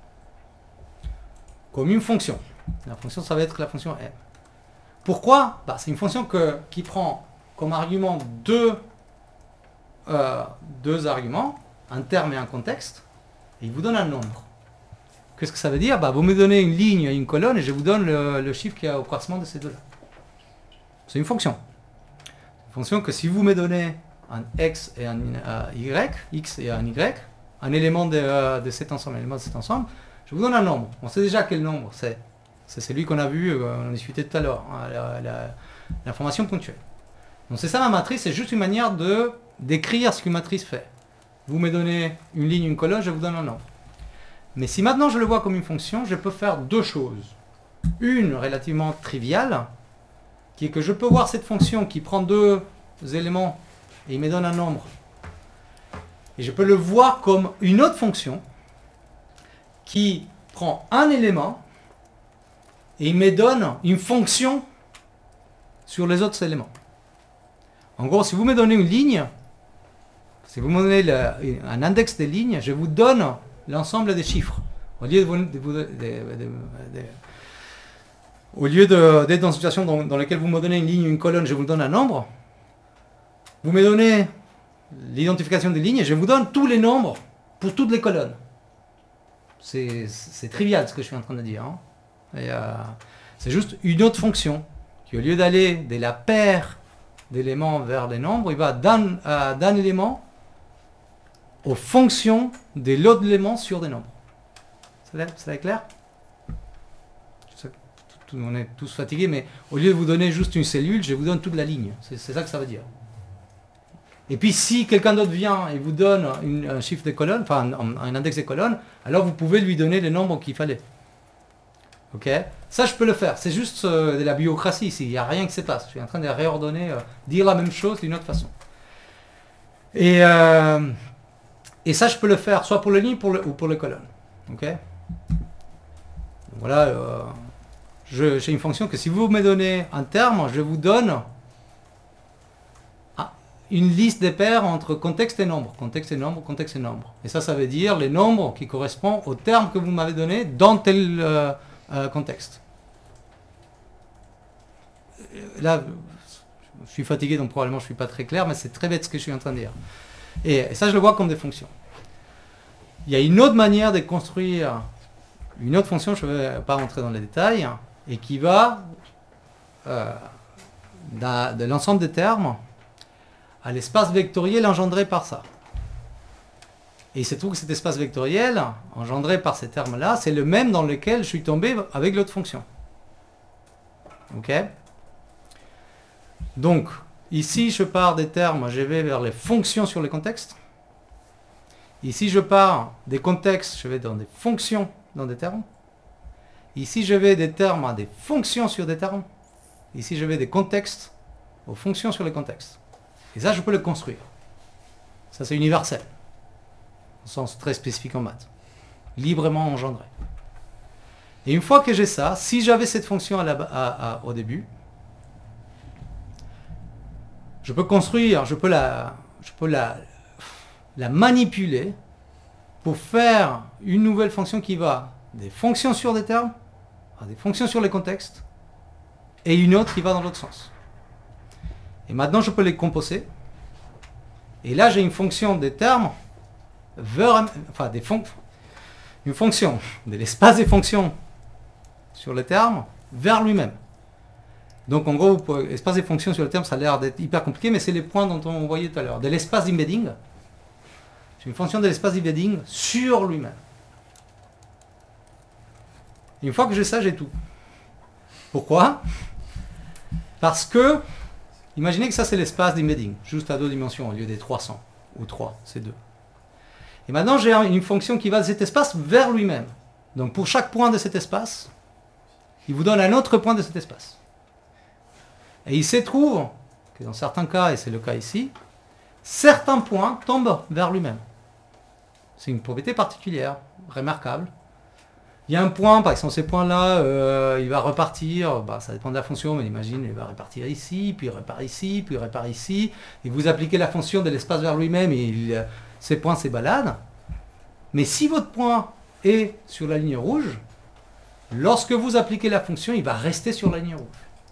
comme une fonction. La fonction ça va être la fonction M. Pourquoi? Bah, c'est une fonction que, qui prend comme argument deux, euh, deux arguments, un terme et un contexte, et il vous donne un nombre. Qu'est-ce que ça veut dire? Bah, vous me donnez une ligne et une colonne, et je vous donne le, le chiffre qui est au croisement de ces deux-là. C'est une fonction. Une fonction que si vous me donnez un x et un euh, y, x et un y, un élément de, euh, de cet ensemble, un élément de cet ensemble, je vous donne un nombre. On sait déjà quel nombre c'est. C'est celui qu'on a vu, euh, on a discuté tout à l'heure, hein, la, la, l'information ponctuelle. Donc c'est ça ma matrice, c'est juste une manière de décrire ce qu'une matrice fait. Vous me donnez une ligne, une colonne, je vous donne un nombre. Mais si maintenant je le vois comme une fonction, je peux faire deux choses. Une relativement triviale, qui est que je peux voir cette fonction qui prend deux éléments et il me donne un nombre. Et je peux le voir comme une autre fonction qui prend un élément et il me donne une fonction sur les autres éléments. En gros, si vous me donnez une ligne, si vous me donnez le, un index des lignes, je vous donne l'ensemble des chiffres. Au lieu de, vous, de, de, de, de, de Au lieu d'être dans une situation dans, dans laquelle vous me donnez une ligne, une colonne, je vous donne un nombre, vous me donnez l'identification des lignes et je vous donne tous les nombres pour toutes les colonnes. C'est trivial ce que je suis en train de dire. Hein. Euh, c'est juste une autre fonction qui, au lieu d'aller de la paire d'éléments vers les nombres, il va d'un euh, d'un élément aux fonctions de l'autre élément sur des nombres. Ça est clair? On est tous fatigués, mais au lieu de vous donner juste une cellule, je vous donne toute la ligne. C'est ça que ça veut dire. Et puis si quelqu'un d'autre vient et vous donne une, un chiffre de colonne, enfin un, un index des colonnes, alors vous pouvez lui donner les nombres qu'il fallait. Ok? Ça, je peux le faire. C'est juste euh, de la bureaucratie ici. Il n'y a rien qui se passe. Je suis en train de réordonner, euh, dire la même chose d'une autre façon. Et, euh, et ça, je peux le faire soit pour les lignes pour le, ou pour les colonnes. Ok? Donc, voilà. Euh, j'ai une fonction que si vous me donnez un terme, je vous donne une liste des paires entre contexte et nombre, contexte et nombre, contexte et nombre. Et ça, ça veut dire les nombres qui correspondent au terme que vous m'avez donné dans tel euh, euh, contexte. Là, je suis fatigué, donc probablement je ne suis pas très clair, mais c'est très bête ce que je suis en train de dire. Et, et ça, je le vois comme des fonctions. Il y a une autre manière de construire une autre fonction, je ne vais pas rentrer dans les détails, et qui va euh, de l'ensemble des termes à l'espace vectoriel engendré par ça. Et il se trouve que cet espace vectoriel engendré par ces termes-là, c'est le même dans lequel je suis tombé avec l'autre fonction. Ok? Donc, ici, je pars des termes, je vais vers les fonctions sur les contextes. Ici, je pars des contextes, je vais dans des fonctions dans des termes. Ici, je vais des termes à des fonctions sur des termes. Ici, je vais des contextes aux fonctions sur les contextes. Et ça, je peux le construire. Ça, c'est universel. Au sens très spécifique en maths. Librement engendré. Et une fois que j'ai ça, si j'avais cette fonction à la, à, à, au début, je peux construire, je peux la, je peux la, la manipuler pour faire une nouvelle fonction qui va des fonctions sur des termes à des fonctions sur les contextes et une autre qui va dans l'autre sens. Et maintenant, je peux les composer. Et là, j'ai une fonction des termes vers, enfin, des fon une fonction de l'espace des fonctions sur les termes vers lui-même. Donc, en gros, l'espace des fonctions sur les termes, ça a l'air d'être hyper compliqué, mais c'est les points dont on voyait tout à l'heure. De l'espace d'embedding, j'ai une fonction de l'espace d'embedding sur lui-même. Une fois que j'ai ça, j'ai tout. Pourquoi? Parce que imaginez que ça, c'est l'espace d'embedding, juste à deux dimensions, au lieu des trois cents, ou trois, c'est deux. Et maintenant, j'ai une fonction qui va de cet espace vers lui-même. Donc, pour chaque point de cet espace, il vous donne un autre point de cet espace. Et il se trouve que dans certains cas, et c'est le cas ici, certains points tombent vers lui-même. C'est une propriété particulière, remarquable. Il y a un point, par exemple, ces points-là, euh, il va repartir, bah, ça dépend de la fonction, mais imagine, il va repartir ici, puis il repart ici, puis il repart ici, et vous appliquez la fonction de l'espace vers lui-même, et il, ces points se baladent. Mais si votre point est sur la ligne rouge, lorsque vous appliquez la fonction, il va rester sur la ligne rouge.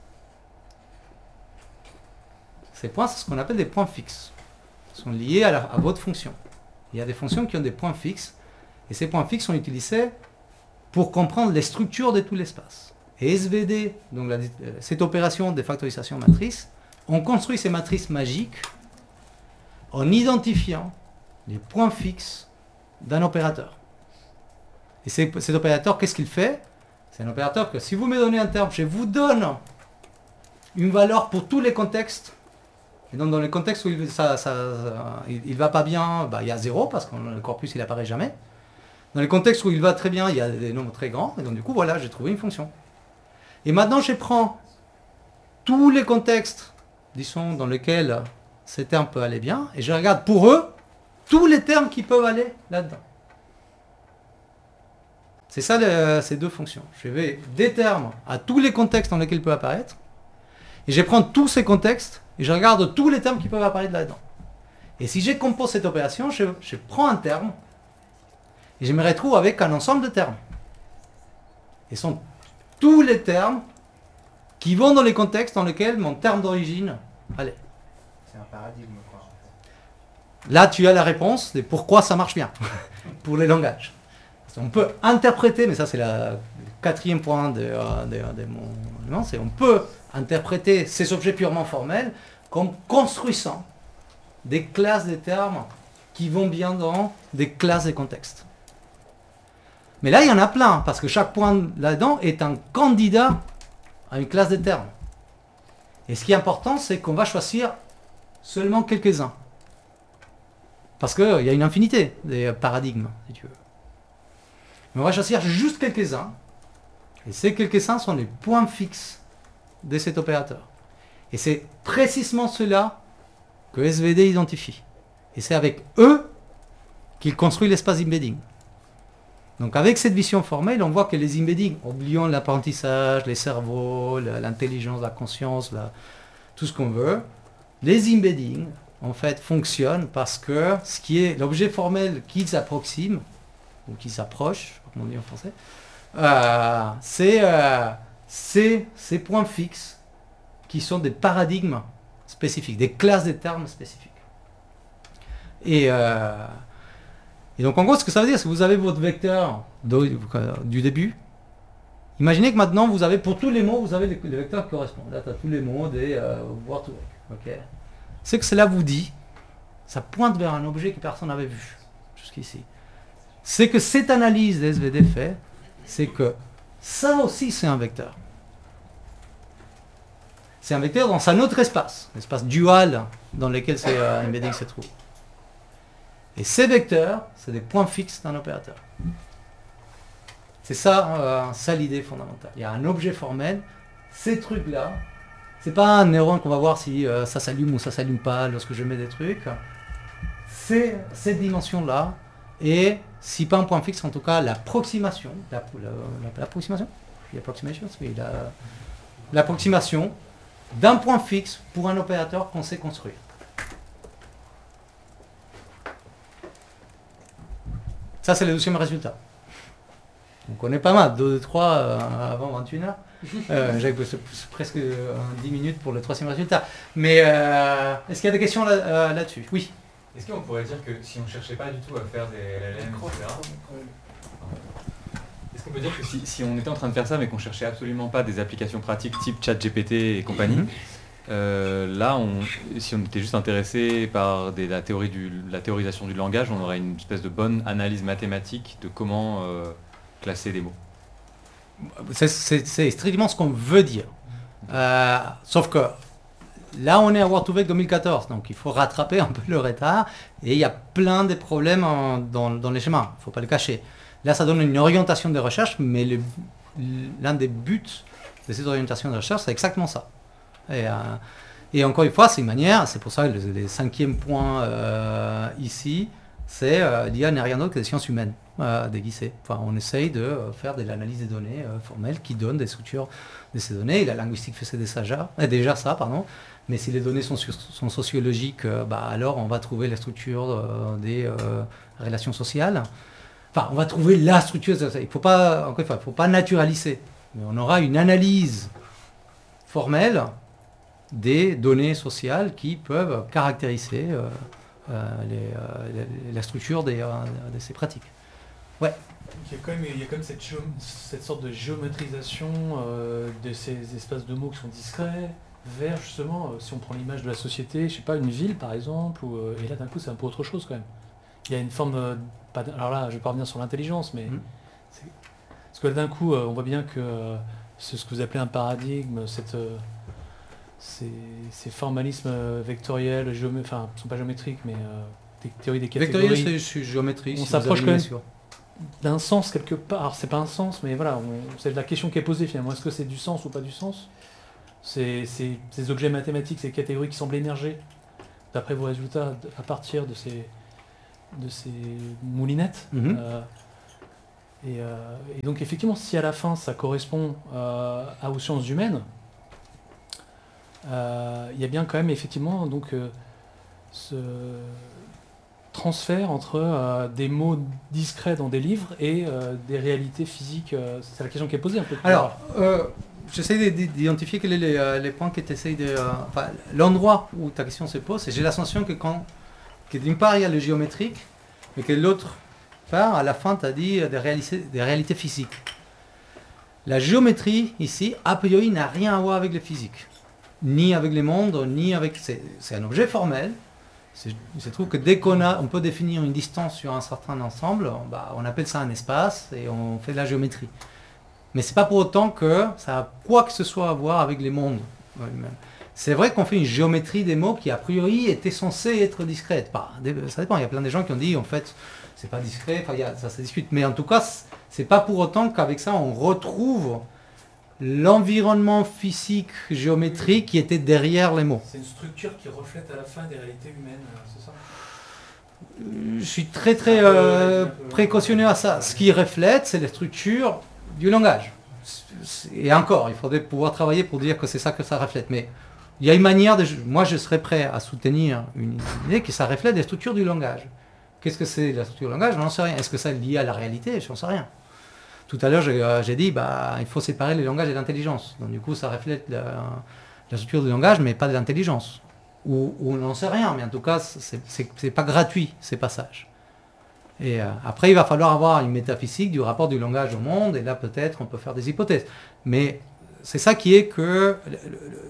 Ces points, c'est ce qu'on appelle des points fixes. Ils sont liés à, la, à votre fonction. Il y a des fonctions qui ont des points fixes, et ces points fixes sont utilisés pour comprendre les structures de tout l'espace. Et S V D, donc la, cette opération de factorisation matrice, on construit ces matrices magiques en identifiant les points fixes d'un opérateur. Et cet opérateur, qu'est-ce qu'il fait? C'est un opérateur que si vous me donnez un terme, je vous donne une valeur pour tous les contextes. Et donc dans les contextes où il ça, ça, il, va pas bien, bah, il y a zéro, parce que le corpus il apparaît jamais. Dans les contextes où il va très bien, il y a des nombres très grands, et donc du coup, voilà, j'ai trouvé une fonction. Et maintenant, je prends tous les contextes, disons, dans lesquels ces termes peuvent aller bien, et je regarde pour eux tous les termes qui peuvent aller là-dedans. C'est ça le, ces deux fonctions. Je vais des termes à tous les contextes dans lesquels ils peuvent apparaître, et je vais prendre tous ces contextes, et je regarde tous les termes qui peuvent apparaître là-dedans. Et si je compose cette opération, je, je prends un terme, et je me retrouve avec un ensemble de termes. Et ce sont tous les termes qui vont dans les contextes dans lesquels mon terme d'origine allait. C'est un paradigme, quoi. Là, tu as la réponse de pourquoi ça marche bien pour les langages. On peut interpréter, mais ça c'est la- le quatrième point de, euh, de, de mon élément, c'est on peut interpréter ces objets purement formels comme construisant des classes de termes qui vont bien dans des classes de contextes. Mais là, il y en a plein, parce que chaque point là-dedans est un candidat à une classe de termes. Et ce qui est important, c'est qu'on va choisir seulement quelques-uns. Parce qu'il y a une infinité des paradigmes, si tu veux. Mais on va choisir juste quelques-uns. Et ces quelques-uns sont les points fixes de cet opérateur. Et c'est précisément cela que S V D identifie. Et c'est avec eux qu'il construit l'espace embedding. Donc avec cette vision formelle, on voit que les embeddings, oublions l'apprentissage, les cerveaux, la- l'intelligence, la conscience, la- tout ce qu'on veut, les embeddings, en fait, fonctionnent parce que ce qui est l'objet formel qu'ils approximent, ou qu'ils s'approchent, je sais pas comment on dit en français, euh, c'est euh, c'est ces points fixes qui sont des paradigmes spécifiques, des classes de termes spécifiques. Et, euh, et donc en gros, ce que ça veut dire, c'est que vous avez votre vecteur de- du début. Imaginez que maintenant, vous avez, pour tous les mots, vous avez les, les vecteurs qui correspondent. Là, tu as tous les mots des euh, word to vec. Ok. Ce que cela vous dit, ça pointe vers un objet que personne n'avait vu jusqu'ici. C'est que cette analyse des S V D fait, c'est que ça aussi c'est un vecteur. C'est un vecteur dans un autre espace, l'espace dual dans lequel ce euh, embedding se trouve. Et ces vecteurs, c'est des points fixes d'un opérateur. C'est ça, euh, ça l'idée fondamentale. Il y a un objet formel, ces trucs-là, c'est pas un neurone qu'on va voir si euh, ça s'allume ou ça s'allume pas lorsque je mets des trucs. C'est cette dimension-là, et si pas un point fixe, en tout cas l'approximation, la, la, la- l'approximation, l'approximation, oui, la- l'approximation d'un point fixe pour un opérateur qu'on sait construire. Ça, c'est le deuxième résultat. On connaît pas mal, deux, trois euh, avant vingt et une heures. Euh, J'ai c'est- c'est presque euh, dix minutes pour le troisième résultat. Mais euh, est-ce qu'il y a des questions là, euh, là-dessus? Oui. Est-ce qu'on pourrait dire que si on ne cherchait pas du tout à faire des L L M, et cetera, est-ce qu'on peut dire que si, si on était en train de faire ça mais qu'on cherchait absolument pas des applications pratiques type ChatGPT et compagnie, Mhm. euh, là, on, si on était juste intéressé par des- la, théorie du, la théorisation du langage, on aurait une espèce de bonne analyse mathématique de comment euh, classer des mots. C'est- C'est c'est strictement ce qu'on veut dire. Euh, sauf que là, on est à Word to Vec deux mille quatorze, donc il faut rattraper un peu le retard. Et il y a plein de problèmes en- dans, dans les schémas, il ne faut pas le cacher. Là, ça donne une orientation de recherche, mais le- l'un des buts de cette orientation de recherche, c'est exactement ça. Et, euh, et encore une fois, c'est une manière, c'est pour ça que le, le cinquième point euh, ici, c'est euh, l'I A n'est rien d'autre que des sciences humaines euh, déguisées. Enfin, on essaye de euh, faire de l'analyse des données euh, formelles qui donnent des structures de ces données. Et la linguistique faisait déjà, euh, déjà ça, pardon. Mais si les données sont, sur- sont sociologiques, euh, bah, alors on va trouver la structure euh, des euh, relations sociales. Enfin, on va trouver la structure. Il ne faut pas, encore une fois, il faut pas naturaliser. Mais on aura une analyse formelle des données sociales qui peuvent caractériser euh, euh, les, euh, les- la structure des, euh, de ces pratiques. Il y a quand même, il y a quand même cette, géo- cette sorte de géométrisation euh, de ces espaces de mots qui sont discrets vers justement, euh, si on prend l'image de la société, je sais pas, une ville par exemple, ou, euh, et là d'un coup c'est un peu autre chose quand même. Il y a une forme, euh, pas d- alors là je vais pas revenir sur l'intelligence, mais Mhm. c'est- parce que là d'un coup euh, on voit bien que euh, c'est ce que vous appelez un paradigme, cette, euh, ces, ces formalismes euh, vectoriels, géomé- enfin ils sont pas géométriques, mais euh, des théories des catégories. Vectoriel, c'est c'est géométrie. On si vous s'approche avez quand une même. notion. D'un sens quelque part. Alors c'est pas un sens, mais voilà, on- c'est la question qui est posée finalement. Est-ce que c'est du sens ou pas du sens? ces, ces- ces objets mathématiques, ces catégories qui semblent émerger d'après vos résultats à partir de ces, de ces moulinettes. Mhm. Euh, et, euh, et donc effectivement, si à la fin ça correspond euh, à aux sciences humaines, euh, il y a bien quand même effectivement donc euh, ce transfert entre euh, des mots discrets dans des livres et euh, des réalités physiques. euh, c'est la question qui est posée un peu. Alors, euh, j'essaie d'id- d'identifier quels sont les, euh, les points que tu essayes de... euh, enfin, l'endroit où ta question se pose, et j'ai l'ascension que quand... que d'une part, il y a le géométrique, mais que l'autre part, à la fin, tu as dit euh, des réalités, des réalités physiques. La géométrie, ici, a priori, n'a rien à voir avec le physique. Ni avec les mondes, ni avec... C'est c'est un objet formel. C'est- Il se trouve que dès qu'on a, on peut définir une distance sur un certain ensemble, bah, on appelle ça un espace et on fait de la géométrie. Mais c'est pas pour autant que ça a quoi que ce soit à voir avec les mondes eux-mêmes. C'est vrai qu'on fait une géométrie des mots qui a priori était censée être discrète. Bah, ça dépend, il y a plein de gens qui ont dit en fait c'est pas discret, enfin, il y a- ça se discute. Mais en tout cas, c- c'est pas pour autant qu'avec ça on retrouve l'environnement physique géométrique qui était derrière les mots. C'est une structure qui reflète à la fin des réalités humaines, euh, c'est ça? Euh, Je suis très très Un peu, euh, un peu- précautionneux à ça. Ce qui reflète, c'est les structures du langage. Et encore, il faudrait pouvoir travailler pour dire que c'est ça que ça reflète. Mais il y a une manière de... Moi, je serais prêt à soutenir une idée que ça reflète les structures du langage. Qu'est-ce que c'est la structure du langage? Je n'en sais rien. Est-ce que ça est lié à la réalité? Je n'en sais rien. Tout à l'heure, j'ai euh, j'ai dit bah il faut séparer les langages et l'intelligence. Donc du coup, ça reflète la, la structure du langage, mais pas de l'intelligence. Ou, ou on n'en sait rien, mais en tout cas, c'est c'est- c'est pas gratuit, ces passages. Et euh, après, il va falloir avoir une métaphysique du rapport du langage au monde, et là, peut-être, on peut faire des hypothèses. Mais c'est ça qui est que... le- le- le-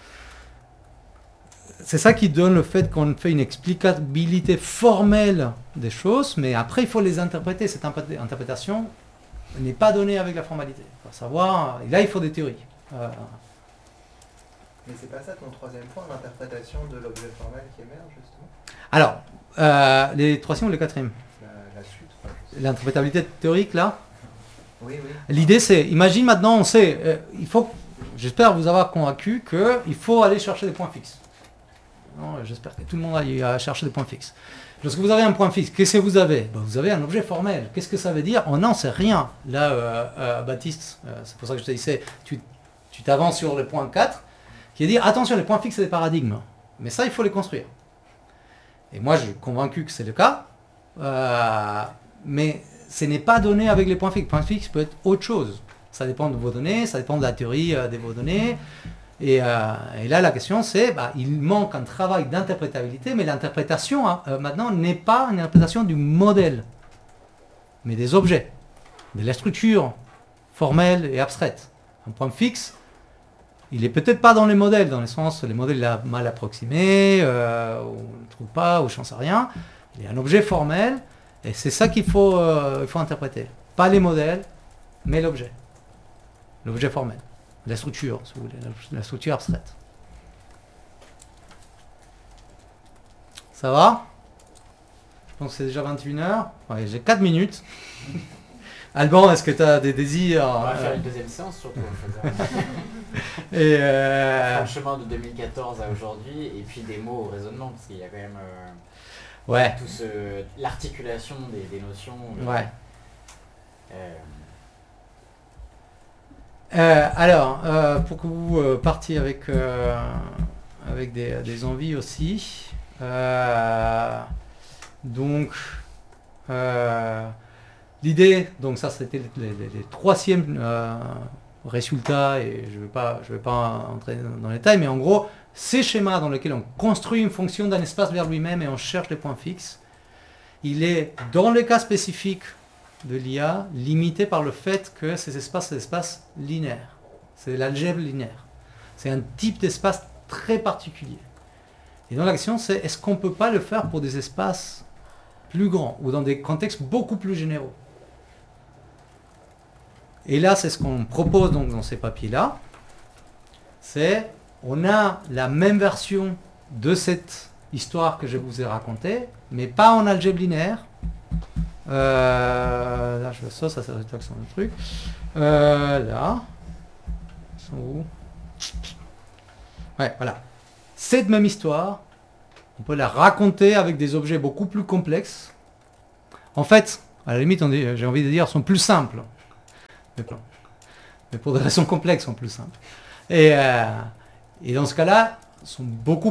c'est ça qui donne le fait qu'on fait une explicabilité formelle des choses, mais après, il faut les interpréter. Cette imp- interprétation n'est pas donnée avec la formalité. Il faut savoir... Et là, il faut des théories. Euh, Mais c'est pas ça ton troisième point, l'interprétation de l'objet formel qui émerge justement? alors, euh, les troisième ou les quatrième? La, la suite, enfin, je sais. L'interprétabilité théorique, là. Oui, oui. L'idée, c'est, imagine maintenant, on sait, euh, il faut, j'espère vous avoir convaincu qu'il faut aller chercher des points fixes. Non, j'espère que tout le monde aille à chercher des points fixes. Lorsque vous avez un point fixe, qu'est-ce que vous avez? Ben, vous avez un objet formel. Qu'est-ce que ça veut dire? On n'en sait rien. Là, euh, euh, Baptiste, euh, c'est pour ça que je te disais, tu tu t'avances sur le point quatre, qui est dit, attention, les points fixes, c'est des paradigmes. Mais ça, il faut les construire. Et moi, je suis convaincu que c'est le cas. Euh, mais ce n'est pas donné avec les points fixes. Les points fixes peut être autre chose. Ça dépend de vos données, ça dépend de la théorie euh, de vos données. Et, euh, et là, la question, c'est, bah, il manque un travail d'interprétabilité, mais l'interprétation, hein, euh, maintenant, n'est pas une interprétation du modèle, mais des objets, de la structure formelle et abstraite. Un point fixe, il est peut-être pas dans les modèles, dans le sens, les modèles là, mal approximés, euh, ou on ne trouve pas, ou je n'en sais rien. Il y a un objet formel, et c'est ça qu'il faut, euh, il faut interpréter. Pas les modèles, mais l'objet. L'objet formel. La structure, si vous voulez, la, la structure abstraite. Ça va? Je pense que c'est déjà vingt et une heures. Ouais, j'ai quatre minutes. Alban, est-ce que tu as des désirs? On va euh, faire une deuxième séance surtout. on va faire ça. Et euh, Le chemin de deux mille quatorze à aujourd'hui, et puis des mots au raisonnement, parce qu'il y a quand même euh, ouais, tout ce l'articulation des, des notions. euh, ouais. euh, Euh, alors, euh, pour que vous euh, partiez avec, euh, avec des, des envies aussi, euh, donc, euh, l'idée, donc ça c'était les, les, les troisièmes euh, résultats, et je ne vais pas, je vais pas entrer dans les détails, mais en gros, ces schémas dans lesquels on construit une fonction d'un espace vers lui-même et on cherche les points fixes, il est, dans le cas spécifique de l'I A, limité par le fait que ces espaces, c'est des espaces linéaires. C'est l'algèbre linéaire. C'est un type d'espace très particulier. Et donc la question, c'est est-ce qu'on ne peut pas le faire pour des espaces plus grands ou dans des contextes beaucoup plus généraux? Et là, c'est ce qu'on propose donc dans ces papiers-là. C'est, on a la même version de cette histoire que je vous ai racontée, mais pas en algèbre linéaire. Euh, là, je ça, ça c'est le truc. Euh, là, ils sont où? Ouais, voilà. Cette même histoire, on peut la raconter avec des objets beaucoup plus complexes. En fait, à la limite, on dit, j'ai envie de dire, sont plus simples. Mais, bon. Mais pour des raisons complexes, sont plus simples. Et, euh, et dans ce cas-là, sont beaucoup